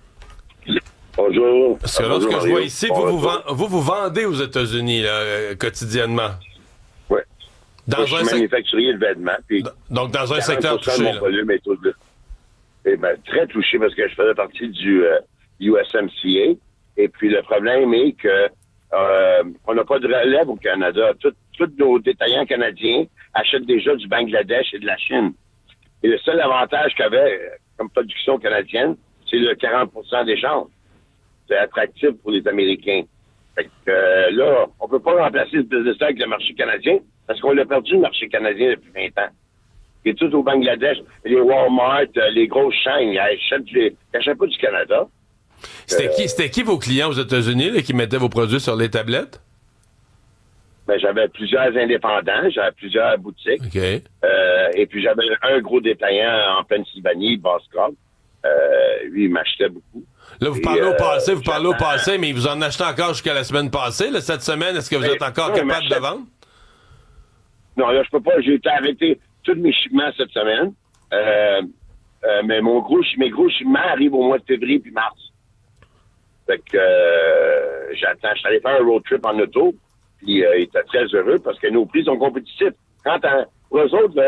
Bonjour. Parce que là, ce que je vois ici, vous vous, vend, vous vous vendez aux États-Unis là, euh, quotidiennement. Oui. Dans Moi, un je suis sec... manufacturier de vêtements. Puis donc, dans un secteur touché. De mon volume est tout le... eh ben, très touché parce que je faisais partie du euh, U S M C A. Et puis, le problème est que euh, on n'a pas de relève au Canada. Tous nos détaillants canadiens achètent déjà du Bangladesh et de la Chine. Et le seul avantage qu'il y avait comme production canadienne, c'est le quarante pour cent d'échange. C'est attractif pour les Américains. Fait que euh, là, on peut pas remplacer ce business-là avec le marché canadien parce qu'on a perdu le marché canadien depuis vingt ans. Et tout au Bangladesh, les Walmart, les grosses chaînes, ils achètent, du, ils achètent pas du Canada. C'était, euh, qui, c'était qui vos clients aux États-Unis là, qui mettaient vos produits sur les tablettes? Ben, j'avais plusieurs indépendants, j'avais plusieurs boutiques. Okay. Euh, et puis j'avais un gros détaillant en Pennsylvanie, Boscroft. Euh, lui, il m'achetait beaucoup. Là, vous parlez euh, au passé, vous parlez au passé, mais vous en achetez encore jusqu'à la semaine passée. Là, cette semaine, est-ce que vous mais, êtes encore non, capable de vendre? Non, là, je peux pas. J'ai été arrêté tous mes shipments cette semaine. Euh, euh, mais mon gros, mes gros shipments arrivent au mois de février puis mars. Fait que euh, j'attends. Je suis allé faire un road trip en auto. Puis euh, il était très heureux parce que nos prix sont compétitifs. Quand pour eux autres, euh,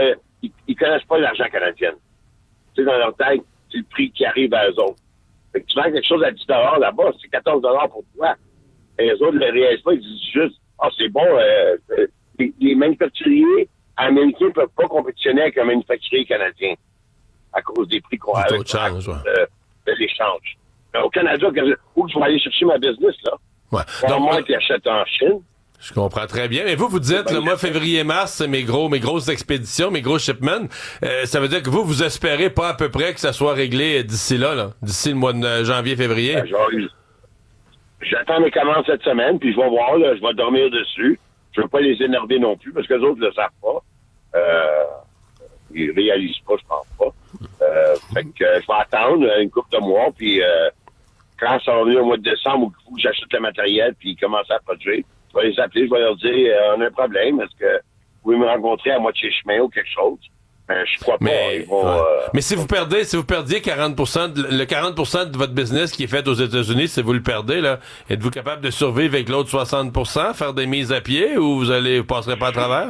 ils, ils connaissent pas l'argent canadien. Tu sais, dans leur tête, c'est le prix qui arrive à eux autres. Fait que tu vends quelque chose à dix dollars là-bas, c'est quatorze dollars pour toi. Et les autres ne le réalisent pas, ils disent juste, ah, oh, c'est bon, euh, les, les manufacturiers américains ne peuvent pas compétitionner avec un manufacturier canadien à cause des prix qu'on a avec change, ouais. de, de l'échange. Mais au Canada, où je vais aller chercher ma business, là? Ouais. Donc, moi, qui achète en Chine. Je comprends très bien. Mais vous, vous dites, le mois février-mars, c'est mes gros, mes grosses expéditions, mes gros shipments. Euh, ça veut dire que vous, vous espérez pas à peu près que ça soit réglé d'ici là, là d'ici le mois de janvier-février? Ben, genre, j'attends mes commandes cette semaine, puis je vais voir, là, je vais dormir dessus. Je veux pas les énerver non plus, parce que les autres ne le savent pas. Euh, ils réalisent pas, je pense pas. Euh, fait que euh, je vais attendre une couple de mois, puis euh, quand ça va venir au mois de décembre, il faut que j'achète le matériel, puis commencer à produire, je vais les appeler, je vais leur dire, euh, on a un problème, est-ce que vous pouvez me rencontrer à moitié chemin ou quelque chose? Ben, je crois pas. Mais, ils vont, ouais. euh, mais si vous perdez, si vous perdiez quarante pour cent, de, le quarante pour cent de votre business qui est fait aux États-Unis, si vous le perdez, là, êtes-vous capable de survivre avec l'autre soixante pour cent, faire des mises à pied, ou vous allez, vous passerez pas à travers?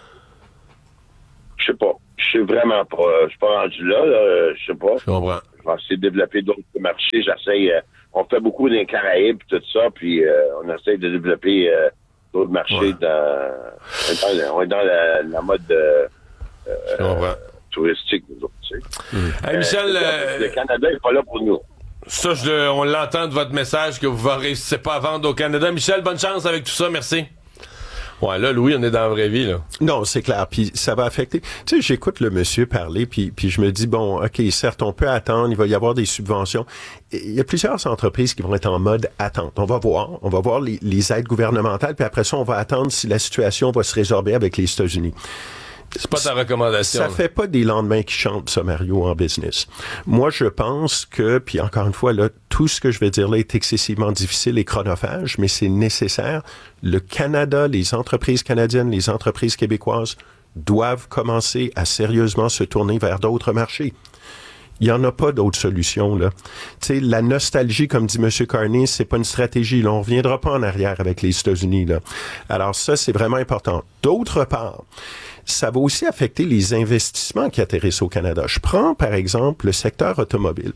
Je sais pas. Je sais vraiment pas. Je suis pas rendu là, là. Je sais pas. Je comprends. Je vais essayer de développer d'autres marchés. J'essaye. Euh, on fait beaucoup dans les Caraïbes et tout ça, puis euh, on essaye de développer euh, d'autres marchés ouais. dans, dans. On est dans la, la mode euh, euh, touristique, nous autres, tu sais. Mmh. Hey, Michel, euh, le Canada n'est pas là pour nous. Ça, je, on l'entend de votre message que vous ne réussissez pas à vendre au Canada. Michel, bonne chance avec tout ça. Merci. Ouais, là, Louis, on est dans la vraie vie, là. Non, c'est clair. Puis ça va affecter. Tu sais, j'écoute le monsieur parler, puis, puis je me dis, bon, OK, certes, on peut attendre, il va y avoir des subventions. Il y a plusieurs entreprises qui vont être en mode attente. On va voir. On va voir les, les aides gouvernementales, puis après ça, on va attendre si la situation va se résorber avec les États-Unis. C'est pas ta recommandation. Ça là. Fait pas des lendemains qui chantent, ça, Mario, en business. Moi, je pense que, puis encore une fois, là, tout ce que je vais dire là est excessivement difficile et chronophage, mais c'est nécessaire. Le Canada, les entreprises canadiennes, les entreprises québécoises doivent commencer à sérieusement se tourner vers d'autres marchés. Il n'y en a pas d'autre solution, là. Tu sais, la nostalgie, comme dit M. Carney, c'est pas une stratégie, là. On reviendra pas en arrière avec les États-Unis, là. Alors ça, c'est vraiment important. D'autre part, ça va aussi affecter les investissements qui atterrissent au Canada. Je prends, par exemple, le secteur automobile.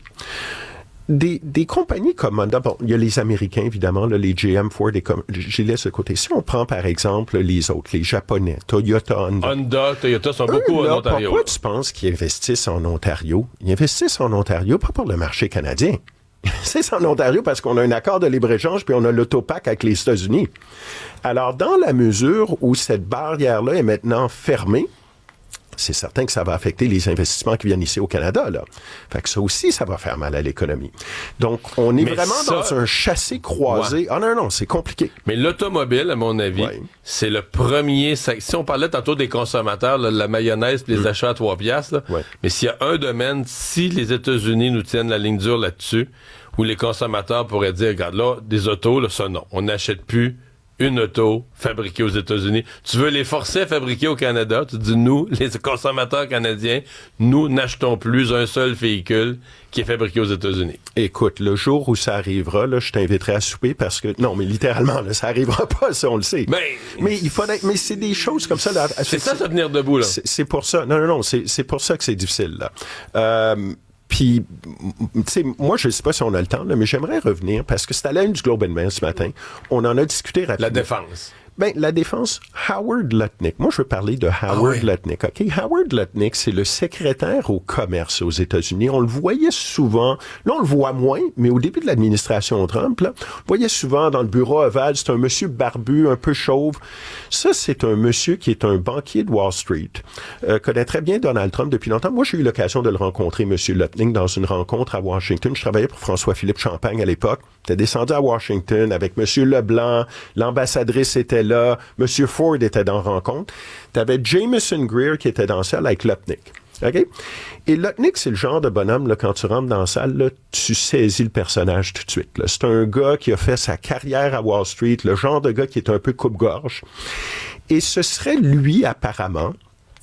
Des, des compagnies comme Honda, bon, il y a les Américains, évidemment, là, les G M, Ford, et com- je les laisse de côté. Si on prend, par exemple, les autres, les Japonais, Toyota, Honda. Honda, Toyota sont beaucoup eux, là, en Ontario. Pourquoi tu penses qu'ils investissent en Ontario? Ils investissent en Ontario pas pour le marché canadien. Ils investissent en Ontario parce qu'on a un accord de libre-échange puis on a l'autopac avec les États-Unis. Alors, dans la mesure où cette barrière-là est maintenant fermée, c'est certain que ça va affecter les investissements qui viennent ici au Canada, là. Fait que ça aussi, ça va faire mal à l'économie. Donc, on est Mais vraiment ça, dans un chassé croisé. Ouais. Ah non, non, c'est compliqué. Mais l'automobile, à mon avis, ouais. c'est le premier... Si on parlait tantôt des consommateurs, là, la mayonnaise et les mmh. achats à trois piastres, là, ouais. mais s'il y a un domaine, si les États-Unis nous tiennent la ligne dure là-dessus, où les consommateurs pourraient dire, regarde là, des autos, là, ça non, on n'achète plus une auto fabriquée aux États-Unis. Tu veux les forcer à fabriquer au Canada? Tu dis, nous, les consommateurs canadiens, nous n'achetons plus un seul véhicule qui est fabriqué aux États-Unis. Écoute, le jour où ça arrivera, là, je t'inviterai à souper parce que, non, mais littéralement, là, ça arrivera pas, ça, on le sait. Mais, mais il faudrait, mais c'est des choses comme ça, là. C'est, c'est ça, se tenir debout, là. C'est, c'est pour ça. Non, non, non, c'est, c'est pour ça que c'est difficile, là. Euh, Puis, tu sais, moi, je ne sais pas si on a le temps, là, mais j'aimerais revenir, parce que c'est à la une du Globe and Mail ce matin. On en a discuté rapidement. La défense. Ben, la défense, Howard Lutnick. Moi, je veux parler de Howard ah oui. Lutnick. OK? Howard Lutnick, c'est le secrétaire au commerce aux États-Unis. On le voyait souvent. Là, on le voit moins, mais au début de l'administration Trump, là, on le voyait souvent dans le bureau ovale. C'est un monsieur barbu, un peu chauve. Ça, c'est un monsieur qui est un banquier de Wall Street. Euh, connaît très bien Donald Trump depuis longtemps. Moi, j'ai eu l'occasion de le rencontrer, monsieur Lutnick, dans une rencontre à Washington. Je travaillais pour François-Philippe Champagne à l'époque. J'étais descendu à Washington avec monsieur Leblanc. L'ambassadrice était là. Monsieur Ford était dans la rencontre. T'avais Jameson Greer qui était dans la salle avec Lutnick. OK? Et Lutnick, c'est le genre de bonhomme, là, quand tu rentres dans la salle, là, tu saisis le personnage tout de suite. Là. C'est un gars qui a fait sa carrière à Wall Street, le genre de gars qui est un peu coupe-gorge. Et ce serait lui, apparemment,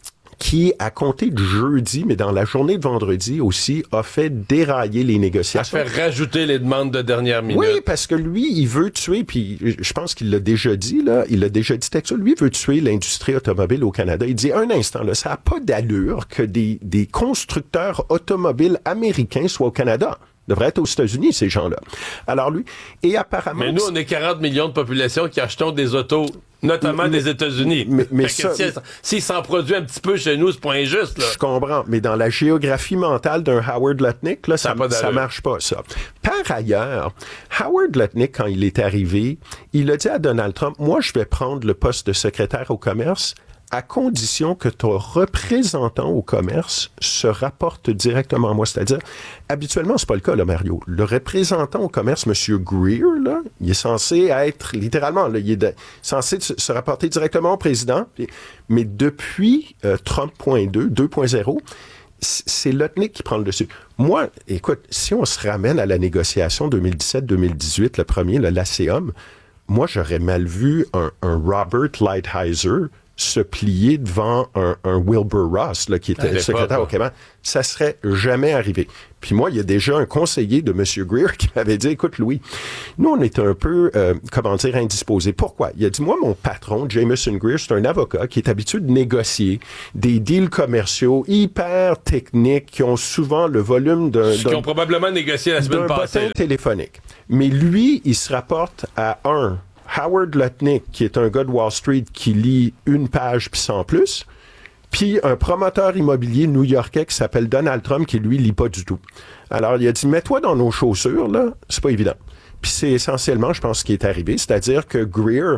qui, à compter de jeudi, mais dans la journée de vendredi aussi, a fait dérailler les négociations. À faire rajouter les demandes de dernière minute. Oui, parce que lui, il veut tuer, puis je pense qu'il l'a déjà dit, là, il l'a déjà dit texto, lui, il veut tuer l'industrie automobile au Canada. Il dit, un instant, là, ça n'a pas d'allure que des, des constructeurs automobiles américains soient au Canada. Devraient être aux États-Unis, ces gens-là. Alors lui, et apparemment... Mais nous, on est quarante millions de population qui achetons des autos, notamment mais, des États-Unis. Mais, mais ça, s'il si s'en produit un petit peu chez nous, c'est pas injuste, là. Je comprends, mais dans la géographie mentale d'un Howard Lutnick, là, ça, ça, ça marche pas, ça. Par ailleurs, Howard Lutnick, quand il est arrivé, il a dit à Donald Trump, moi, je vais prendre le poste de secrétaire au commerce à condition que ton représentant au commerce se rapporte directement à moi. C'est-à-dire, habituellement, c'est pas le cas, là, Mario. Le représentant au commerce, M. Greer, là, il est censé être, littéralement, là, il est de, censé se, se rapporter directement au président. Mais depuis euh, Trump point deux, deux point zéro, c'est Lutnick qui prend le dessus. Moi, écoute, si on se ramène à la négociation deux mille dix-sept deux mille dix-huit, le premier, le l'A C E M, moi, j'aurais mal vu un, un Robert Lighthizer se plier devant un, un Wilbur Ross, là, qui était secrétaire au Québec. Ça serait jamais arrivé. Puis moi, il y a déjà un conseiller de M. Greer qui m'avait dit, écoute, Louis, nous, on est un peu, euh, comment dire, indisposés. Pourquoi? Il a dit, moi, mon patron, Jameson Greer, c'est un avocat qui est habitué de négocier des deals commerciaux hyper techniques qui ont souvent le volume d'un... Qui ont probablement négocié la semaine passée. D'un bottin téléphonique. Mais lui, il se rapporte à un... Howard Lutnick, qui est un gars de Wall Street qui lit une page puis sans plus, puis un promoteur immobilier new-yorkais qui s'appelle Donald Trump, qui lui lit pas du tout. Alors, il a dit, mets-toi dans nos chaussures, là, c'est pas évident. Puis c'est essentiellement, je pense, ce qui est arrivé, c'est-à-dire que Greer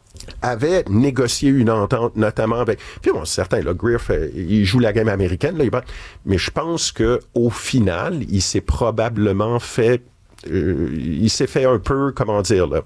avait négocié une entente, notamment avec... Puis bon, c'est certain, là, Greer, fait, il joue la game américaine, là, il va... mais je pense que au final, il s'est probablement fait... Euh, il s'est fait un peu, comment dire, là...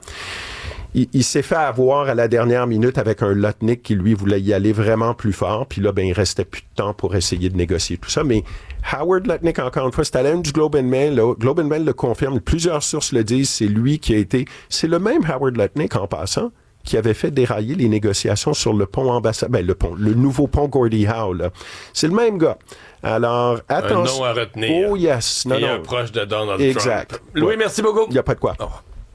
Il, il s'est fait avoir à la dernière minute avec un Lutnick qui, lui, voulait y aller vraiment plus fort. Puis là, ben, il restait plus de temps pour essayer de négocier tout ça. Mais Howard Lutnick, encore une fois, c'est à l'aide du Globe and Mail. Le Globe and Mail le confirme. Plusieurs sources le disent. C'est lui qui a été... C'est le même Howard Lutnick, en passant, qui avait fait dérailler les négociations sur le pont ambassadeur... Ben, le pont, le nouveau pont Gordie Howe, là. C'est le même gars. Alors, attention... Un nom à retenir. Oh, yes. Non, Et non. un proche de Donald exact. Trump. Louis, ouais. merci beaucoup. Il n'y a pas de quoi. Oh.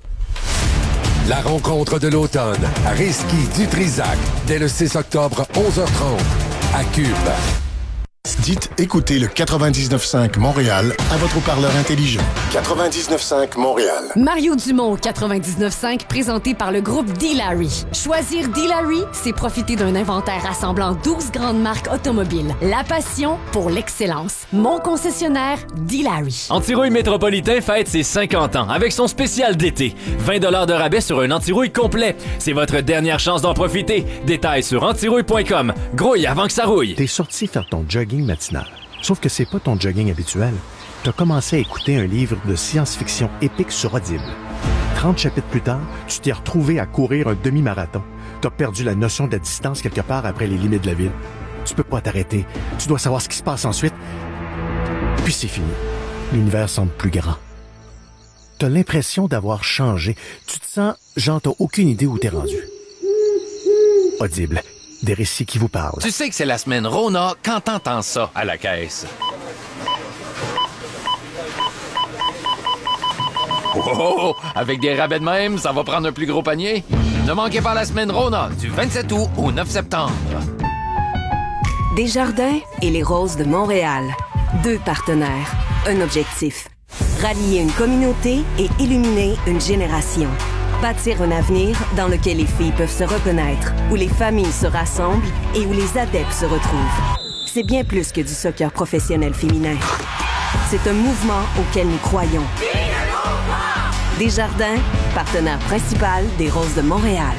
La rencontre de l'automne à Rimouski-du-Trisac, dès le six octobre, onze heures trente, à Cube. Dites écoutez le quatre-vingt-dix-neuf cinq Montréal à votre haut-parleur intelligent. quatre-vingt-dix-neuf cinq Montréal. Mario Dumont, quatre-vingt-dix-neuf cinq, présenté par le groupe D-Larry. Choisir D-Larry, c'est profiter d'un inventaire rassemblant douze grandes marques automobiles. La passion pour l'excellence. Mon concessionnaire, D-Larry. Antirouille Métropolitain fête ses cinquante ans avec son spécial d'été. vingt dollars de rabais sur un antirouille complet. C'est votre dernière chance d'en profiter. Détails sur antirouille point com. Grouille avant que ça rouille. T'es sorti faire ton jogging matinal. Sauf que c'est pas ton jogging habituel. T'as commencé à écouter un livre de science-fiction épique sur Audible. trente chapitres plus tard, tu t'es retrouvé à courir un demi-marathon. T'as perdu la notion de la distance quelque part après les limites de la ville. Tu peux pas t'arrêter. Tu dois savoir ce qui se passe ensuite. Puis c'est fini. L'univers semble plus grand. T'as l'impression d'avoir changé. Tu te sens, genre, t'as aucune idée où t'es rendu. Audible. Des récits qui vous parlent. Tu sais que c'est la semaine Rona quand t'entends ça à la caisse. Oh, oh, oh, avec des rabais de même, ça va prendre un plus gros panier. Ne manquez pas la semaine Rona du vingt-sept août au neuf septembre. Desjardins et les Roses de Montréal. Deux partenaires, un objectif. Rallier une communauté et illuminer une génération. Bâtir un avenir dans lequel les filles peuvent se reconnaître, où les familles se rassemblent et où les adeptes se retrouvent. C'est bien plus que du soccer professionnel féminin. C'est un mouvement auquel nous croyons. Desjardins, partenaire principal des Roses de Montréal.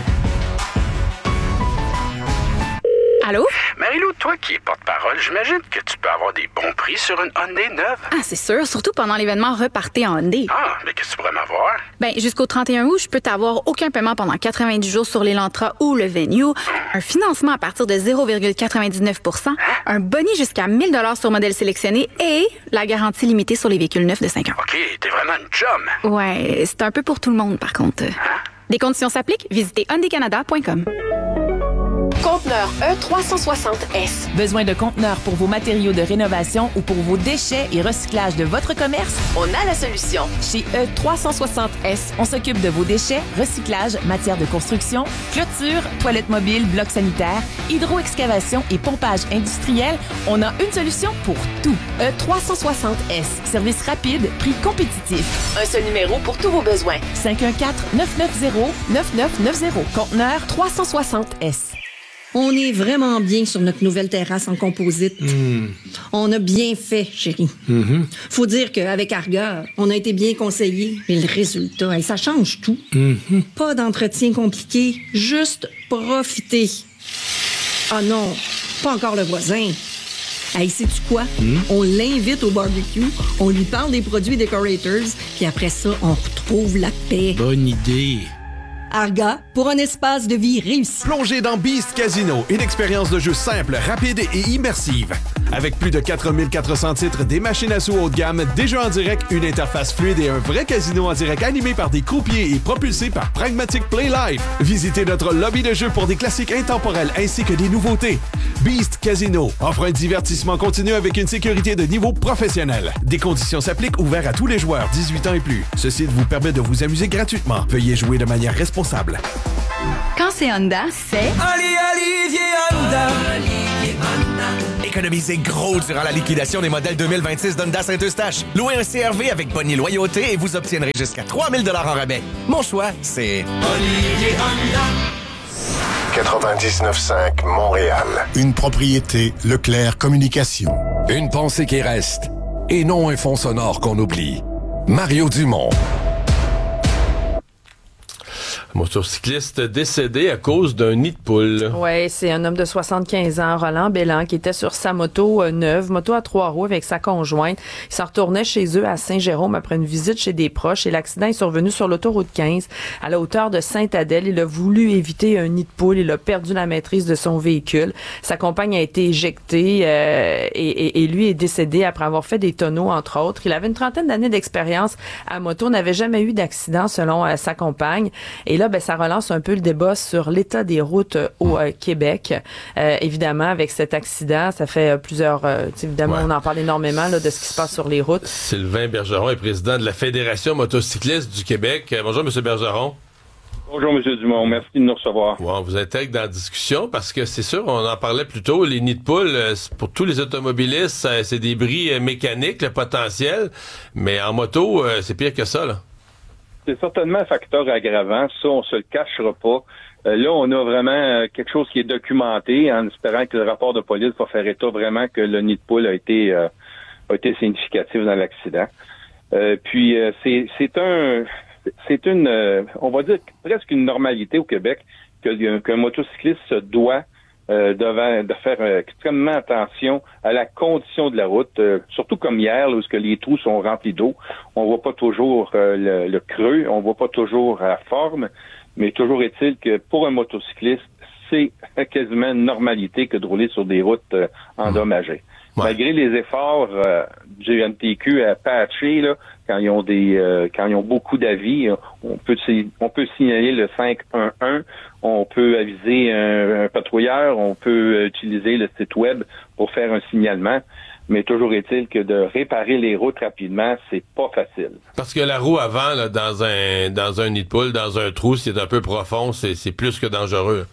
Allô? Marie-Lou, toi qui es porte-parole, j'imagine que tu peux avoir des bons prix sur une Hyundai neuve. Ah, c'est sûr, surtout pendant l'événement Repartez en Hyundai. Ah, mais qu'est-ce que tu pourrais m'avoir? Ben, jusqu'au trente et un août, je peux t'avoir aucun paiement pendant quatre-vingt-dix jours sur l'Elantra ou le Venue, un financement à partir de zéro virgule quatre-vingt-dix-neuf pour cent, un boni jusqu'à mille dollars sur modèle sélectionné et la garantie limitée sur les véhicules neufs de cinq ans. OK, t'es vraiment une chum. Ouais, c'est un peu pour tout le monde, par contre. Hein? Les conditions s'appliquent, visitez hyundai canada point com. Conteneur E trois cent soixante S. Besoin de conteneurs pour vos matériaux de rénovation ou pour vos déchets et recyclage de votre commerce? On a la solution. Chez E trois cent soixante S, on s'occupe de vos déchets, recyclage, matières de construction, clôture, toilettes mobiles, blocs sanitaires, hydro-excavation et pompage industriel. On a une solution pour tout. E trois cent soixante S. Service rapide, prix compétitif. Un seul numéro pour tous vos besoins. cinq un quatre, neuf neuf zéro, neuf neuf neuf zéro. Conteneur trois cent soixante S. On est vraiment bien sur notre nouvelle terrasse en composite. Mmh. On a bien fait, chérie. Mmh. Faut dire qu'avec Arga, on a été bien conseillés. Mais le résultat, hey, ça change tout. Mmh. Pas d'entretien compliqué, juste profiter. Ah non, pas encore le voisin. Hey, sais-tu quoi? Mmh. On l'invite au barbecue, on lui parle des produits Decorators, puis après ça, on retrouve la paix. Bonne idée. Arga, pour un espace de vie réussi. Plongez dans Beast Casino, une expérience de jeu simple, rapide et immersive. Avec plus de quatre mille quatre cents titres, des machines à sous haut de gamme, des jeux en direct, une interface fluide et un vrai casino en direct animé par des croupiers et propulsé par Pragmatic Play Live. Visitez notre lobby de jeu pour des classiques intemporels ainsi que des nouveautés. Beast Casino offre un divertissement continu avec une sécurité de niveau professionnel. Des conditions s'appliquent, ouverts à tous les joueurs dix-huit ans et plus. Ce site vous permet de vous amuser gratuitement. Veuillez jouer de manière responsable. Quand c'est Honda, c'est... Ali Olivier Honda. Olivier Honda. Économisez gros durant la liquidation des modèles deux mille vingt-six d'Honda Saint-Eustache. Louez un C R V avec bonne loyauté et vous obtiendrez jusqu'à trois mille dollars en rabais. Mon choix, c'est... Olivier Honda. quatre-vingt-dix-neuf cinq Montréal. Une propriété Leclerc Communication. Une pensée qui reste et non un fond sonore qu'on oublie. Mario Dumont. Motocycliste décédé à cause d'un nid de poule. Oui, c'est un homme de soixante-quinze ans, Roland Bellan, qui était sur sa moto euh, neuve, moto à trois roues avec sa conjointe. Il s'en retournait chez eux à Saint-Jérôme après une visite chez des proches et l'accident est survenu sur l'autoroute quinze à la hauteur de Sainte-Adèle. Il a voulu éviter un nid de poule. Il a perdu la maîtrise de son véhicule. Sa compagne a été éjectée euh, et, et, et lui est décédé après avoir fait des tonneaux, entre autres. Il avait une trentaine d'années d'expérience à moto, n'avait jamais eu d'accident selon euh, sa compagne. Et là, ben, ça relance un peu le débat sur l'état des routes au euh, Québec. Euh, évidemment, avec cet accident, ça fait euh, plusieurs... Euh, évidemment, ouais. on en parle énormément là, de ce qui se passe sur les routes. Sylvain Bergeron est président de la Fédération motocycliste du Québec. Euh, bonjour, M. Bergeron. Bonjour, M. Dumont. Merci de nous recevoir. Ouais, on vous intègre dans la discussion parce que c'est sûr, on en parlait plus tôt, les nids de poules, pour tous les automobilistes, c'est des bris mécaniques, le potentiel, mais en moto, c'est pire que ça, là. C'est certainement un facteur aggravant. Ça, on se le cachera pas. Euh, là, on a vraiment euh, quelque chose qui est documenté en espérant que le rapport de police va faire état vraiment que le nid de poule a été euh, a été significatif dans l'accident. Euh, puis euh, c'est c'est un c'est une euh, on va dire presque une normalité au Québec que qu'un motocycliste se doit Euh, devant, de faire euh, extrêmement attention à la condition de la route, euh, surtout comme hier, là, où que les trous sont remplis d'eau. On voit pas toujours euh, le, le creux, on voit pas toujours la forme, mais toujours est-il que pour un motocycliste, c'est quasiment une normalité que de rouler sur des routes euh, endommagées. Ouais. Malgré les efforts euh, du G M T Q à patcher, là, quand ils ont des euh, quand ils ont beaucoup d'avis, on peut on peut signaler le cinq un un, on peut aviser un, un patrouilleur, on peut utiliser le site web pour faire un signalement, mais toujours est-il que de réparer les routes rapidement, c'est pas facile. Parce que la roue avant, là, dans un dans un nid de poule, dans un trou, c'est un peu profond, c'est c'est plus que dangereux.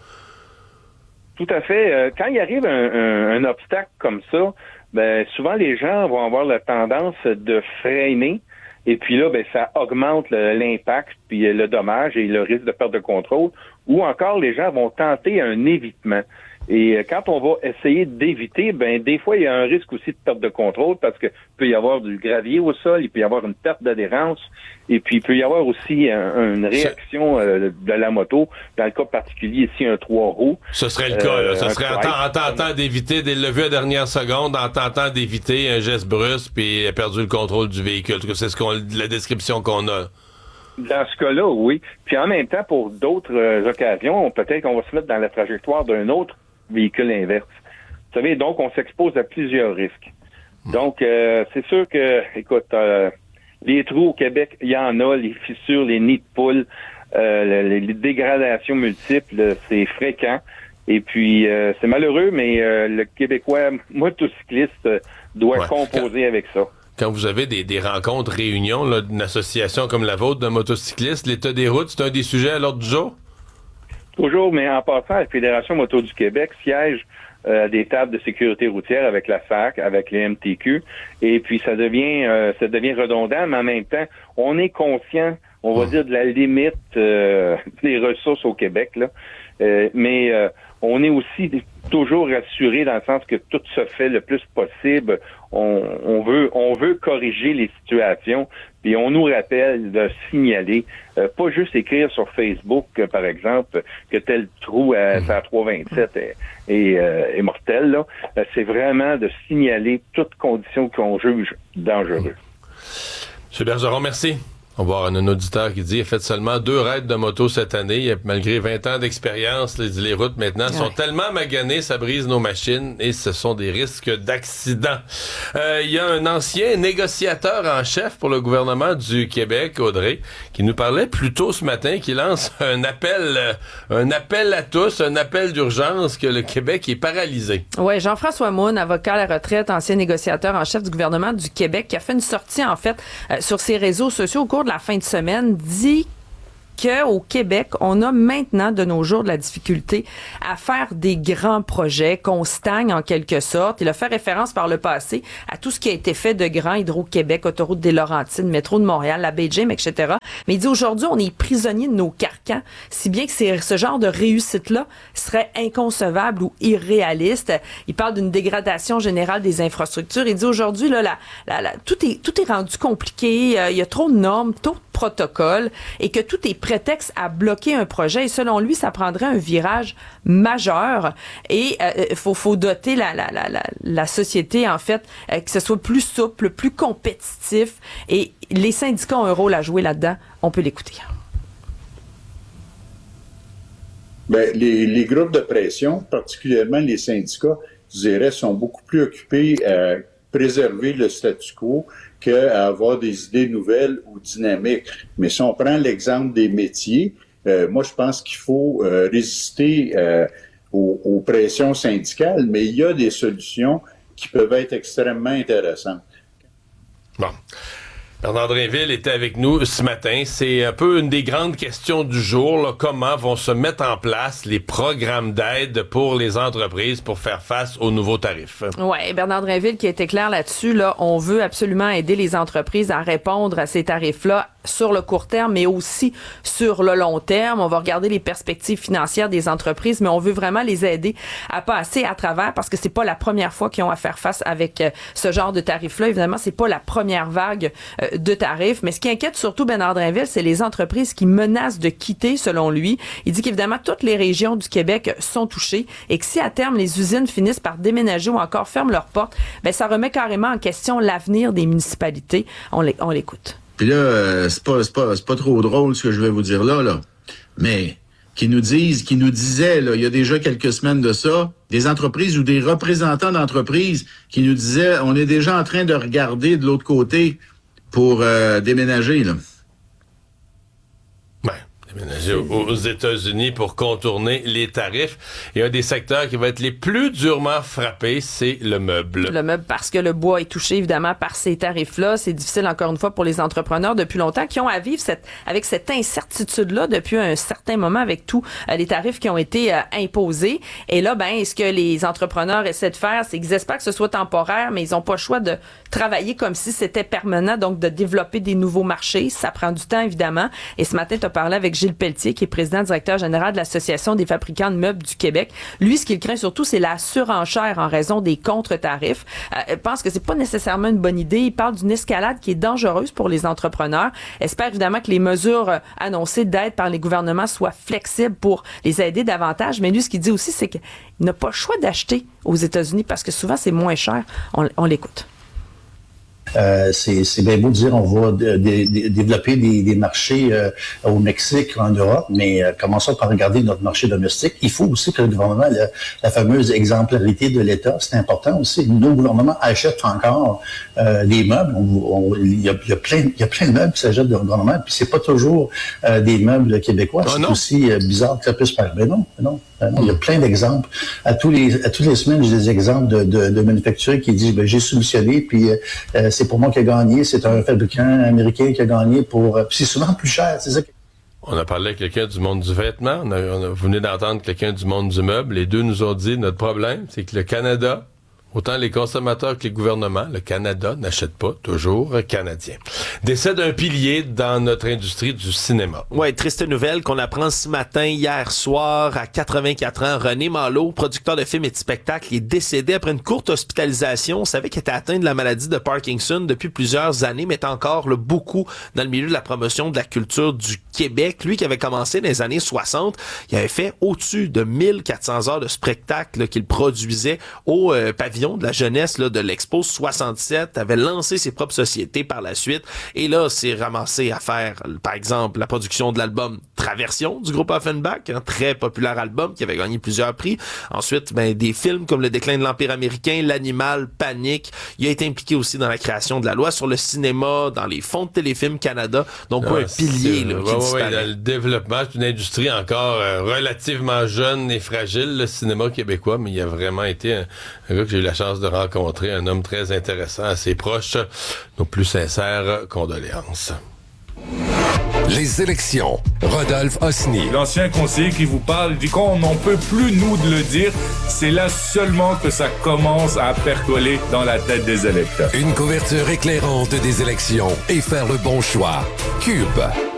Tout à fait. Euh, quand il arrive un, un, un obstacle comme ça, ben souvent les gens vont avoir la tendance de freiner. Et puis là, ben ça augmente le, l'impact, puis le dommage et le risque de perte de contrôle. Ou encore, les gens vont tenter un évitement. Et quand on va essayer d'éviter, ben des fois, il y a un risque aussi de perte de contrôle parce que peut y avoir du gravier au sol, il peut y avoir une perte d'adhérence, et puis il peut y avoir aussi un, une réaction euh, de la moto. Dans le cas particulier, ici, un trois roues. Ce serait le cas, euh, là. Ce serait en, en tentant d'éviter des levées à dernière seconde, en tentant d'éviter un geste brusque, puis a perdu le contrôle du véhicule. En tout cas, c'est ce qu'on, la description qu'on a. Dans ce cas-là, oui. Puis en même temps, pour d'autres euh, occasions, peut-être qu'on va se mettre dans la trajectoire d'un autre véhicule inverse. Vous savez, donc, on s'expose à plusieurs risques. Donc, euh, c'est sûr que, écoute, euh, les trous au Québec, il y en a, les fissures, les nids de poules, euh, les, les dégradations multiples, c'est fréquent. Et puis, euh, c'est malheureux, mais euh, le Québécois motocycliste euh, doit ouais. composer Quand... avec ça. Quand vous avez des, des rencontres, réunions là, d'une association comme la vôtre de motocyclistes, l'état des routes, c'est un des sujets à l'ordre du jour? Toujours, mais en passant, la Fédération Moto du Québec siège euh, à des tables de sécurité routière avec la S A C, avec les M T Q, et puis ça devient euh, ça devient redondant, mais en même temps, on est conscient, on va dire, de la limite euh, des ressources au Québec, là. Euh, mais euh, on est aussi toujours rassuré dans le sens que tout se fait le plus possible. On, on veut on veut corriger les situations, puis on nous rappelle de signaler, euh, pas juste écrire sur Facebook, euh, par exemple, que tel trou à sa trois vingt-sept est, est, euh, est mortel. Là. Euh, c'est vraiment de signaler toute condition qu'on juge dangereuse. M. Bergeron, merci. On va avoir un auditeur qui dit qu'il a fait seulement deux raids de moto cette année. Malgré vingt ans d'expérience, les, les routes maintenant ouais. sont tellement maganées, ça brise nos machines et ce sont des risques d'accident. Euh, il y a un ancien négociateur en chef pour le gouvernement du Québec, Audrey, qui nous parlait plus tôt ce matin, qui lance un appel, euh, un appel à tous, un appel d'urgence que le Québec est paralysé. Oui, Jean-François Moune, avocat à la retraite, ancien négociateur en chef du gouvernement du Québec, qui a fait une sortie, en fait, euh, sur ses réseaux sociaux au cours de la fin de semaine, dit qu'au Québec, on a maintenant de nos jours de la difficulté à faire des grands projets, qu'on stagne en quelque sorte. Il a fait référence par le passé à tout ce qui a été fait de grand, Hydro-Québec, Autoroute des Laurentides, Métro de Montréal, la baie James, et cetera. Mais il dit aujourd'hui, on est prisonnier de nos carcans, si bien que c'est, ce genre de réussite-là serait inconcevable ou irréaliste. Il parle d'une dégradation générale des infrastructures. Il dit aujourd'hui, là, la, la, la, tout est tout est rendu compliqué, euh, il y a trop de normes, trop de protocoles, et que tout est prétexte à bloquer un projet. Et selon lui, ça prendrait un virage majeur. Et il euh, faut, faut doter la, la, la, la, la société, en fait, euh, que ce soit plus souple, plus compétitif. Et les syndicats ont un rôle à jouer là-dedans. On peut l'écouter. Bien, les, les groupes de pression, particulièrement les syndicats, je dirais, sont beaucoup plus occupés à préserver le statu quo qu'à avoir des idées nouvelles ou dynamiques. Mais si on prend l'exemple des métiers, euh, moi, je pense qu'il faut euh, résister euh, aux, aux pressions syndicales, mais il y a des solutions qui peuvent être extrêmement intéressantes. Bon. Bernard Drinville était avec nous ce matin. C'est un peu une des grandes questions du jour. Là. Comment vont se mettre en place les programmes d'aide pour les entreprises pour faire face aux nouveaux tarifs? Oui, Bernard Drinville qui a été clair là-dessus. Là, on veut absolument aider les entreprises à répondre à ces tarifs-là sur le court terme, mais aussi sur le long terme. On va regarder les perspectives financières des entreprises, mais on veut vraiment les aider à passer à travers parce que c'est pas la première fois qu'ils ont à faire face avec euh, ce genre de tarifs-là. Évidemment, c'est pas la première vague euh, de tarifs, mais ce qui inquiète surtout Bernard Drinville, c'est les entreprises qui menacent de quitter, selon lui. Il dit qu'évidemment, toutes les régions du Québec sont touchées et que si à terme, les usines finissent par déménager ou encore ferment leurs portes, ben ça remet carrément en question l'avenir des municipalités. On, l'é- on l'écoute. Puis là, euh, c'est pas, c'est pas, c'est pas trop drôle ce que je vais vous dire là, là. Mais qui nous disent, qui nous disaient, là, il y a déjà quelques semaines de ça, des entreprises ou des représentants d'entreprises qui nous disaient, on est déjà en train de regarder de l'autre côté pour euh, déménager, là. Ouais. Déménager aux États-Unis pour contourner les tarifs. Et un des secteurs qui va être les plus durement frappés, c'est le meuble. Le meuble, parce que le bois est touché, évidemment, par ces tarifs-là. C'est difficile, encore une fois, pour les entrepreneurs depuis longtemps qui ont à vivre cette, avec cette incertitude-là depuis un certain moment avec tous euh, les tarifs qui ont été euh, imposés. Et là, ben, ce que les entrepreneurs essaient de faire, c'est qu'ils espèrent que ce soit temporaire, mais ils n'ont pas le choix de travailler comme si c'était permanent, donc de développer des nouveaux marchés. Ça prend du temps, évidemment. Et ce matin, tu as parlé avec Gilles Pelletier, qui est président directeur général de l'Association des fabricants de meubles du Québec. Lui, ce qu'il craint surtout, c'est la surenchère en raison des contre-tarifs. Euh, il pense que c'est pas nécessairement une bonne idée. Il parle d'une escalade qui est dangereuse pour les entrepreneurs. Espère évidemment que les mesures euh, annoncées d'aide par les gouvernements soient flexibles pour les aider davantage. Mais lui, ce qu'il dit aussi, c'est qu'il n'a pas le choix d'acheter aux États-Unis parce que souvent, c'est moins cher. On, on l'écoute. Euh, c'est, c'est bien beau de dire on va de, de, de développer des, des marchés euh, au Mexique, en Europe, mais euh, commençons par regarder notre marché domestique. Il faut aussi que le gouvernement, la, la fameuse exemplarité de l'État, c'est important aussi. Nos gouvernements achètent encore euh, des meubles. On, on, il, y a, il, y a plein, il y a plein de meubles qui s'achètent de le gouvernement, puis c'est pas toujours euh, des meubles québécois. Oh, c'est non. aussi euh, bizarre que ça puisse faire. Mais non, mais non. Euh, il y a plein d'exemples. À tous les à toutes les semaines, j'ai des exemples de, de, de manufacturiers qui disent ben, j'ai soumissionné, puis euh, c'est pour moi qui a gagné, c'est un fabricant américain qui a gagné pour. Euh, puis c'est souvent plus cher, c'est ça. On a parlé à quelqu'un du monde du vêtement, on a, on a, vous venez d'entendre quelqu'un du monde du meuble. Les deux nous ont dit notre problème, c'est que le Canada, autant les consommateurs que les gouvernements, le Canada n'achète pas toujours canadien. Décès d'un pilier dans notre industrie du cinéma. Ouais, triste nouvelle qu'on apprend ce matin, hier soir, à quatre-vingt-quatre ans. René Malo, producteur de films et de spectacles, est décédé après une courte hospitalisation. On savait qu'il était atteint de la maladie de Parkinson depuis plusieurs années, mais est encore là, beaucoup dans le milieu de la promotion de la culture du Québec. Lui qui avait commencé dans les années soixante, il avait fait au-dessus de mille quatre cents heures de spectacles là, qu'il produisait au euh, pavillon de la jeunesse là, de l'Expo soixante-sept, avait lancé ses propres sociétés par la suite et là s'est ramassé à faire par exemple la production de l'album Traversion du groupe Offenbach, un très populaire album qui avait gagné plusieurs prix. Ensuite, ben, des films comme Le déclin de l'Empire américain, L'Animal, Panique. Il a été impliqué aussi dans la création de la loi sur le cinéma, dans les fonds de Téléfilm Canada. Donc ah, ouais, un pilier là, qui ouais, disparaît. Ouais, dans le développement, c'est une industrie encore euh, relativement jeune et fragile, le cinéma québécois, mais il a vraiment été un, un gars que j'ai eu la chance de rencontrer, un homme très intéressant, assez proche. Nos plus sincères condoléances. Les élections. Rodolphe Osny. L'ancien conseiller qui vous parle, il dit qu'on n'en peut plus, nous, de le dire. C'est là seulement que ça commence à percoler dans la tête des électeurs. Une couverture éclairante des élections et faire le bon choix. Cube.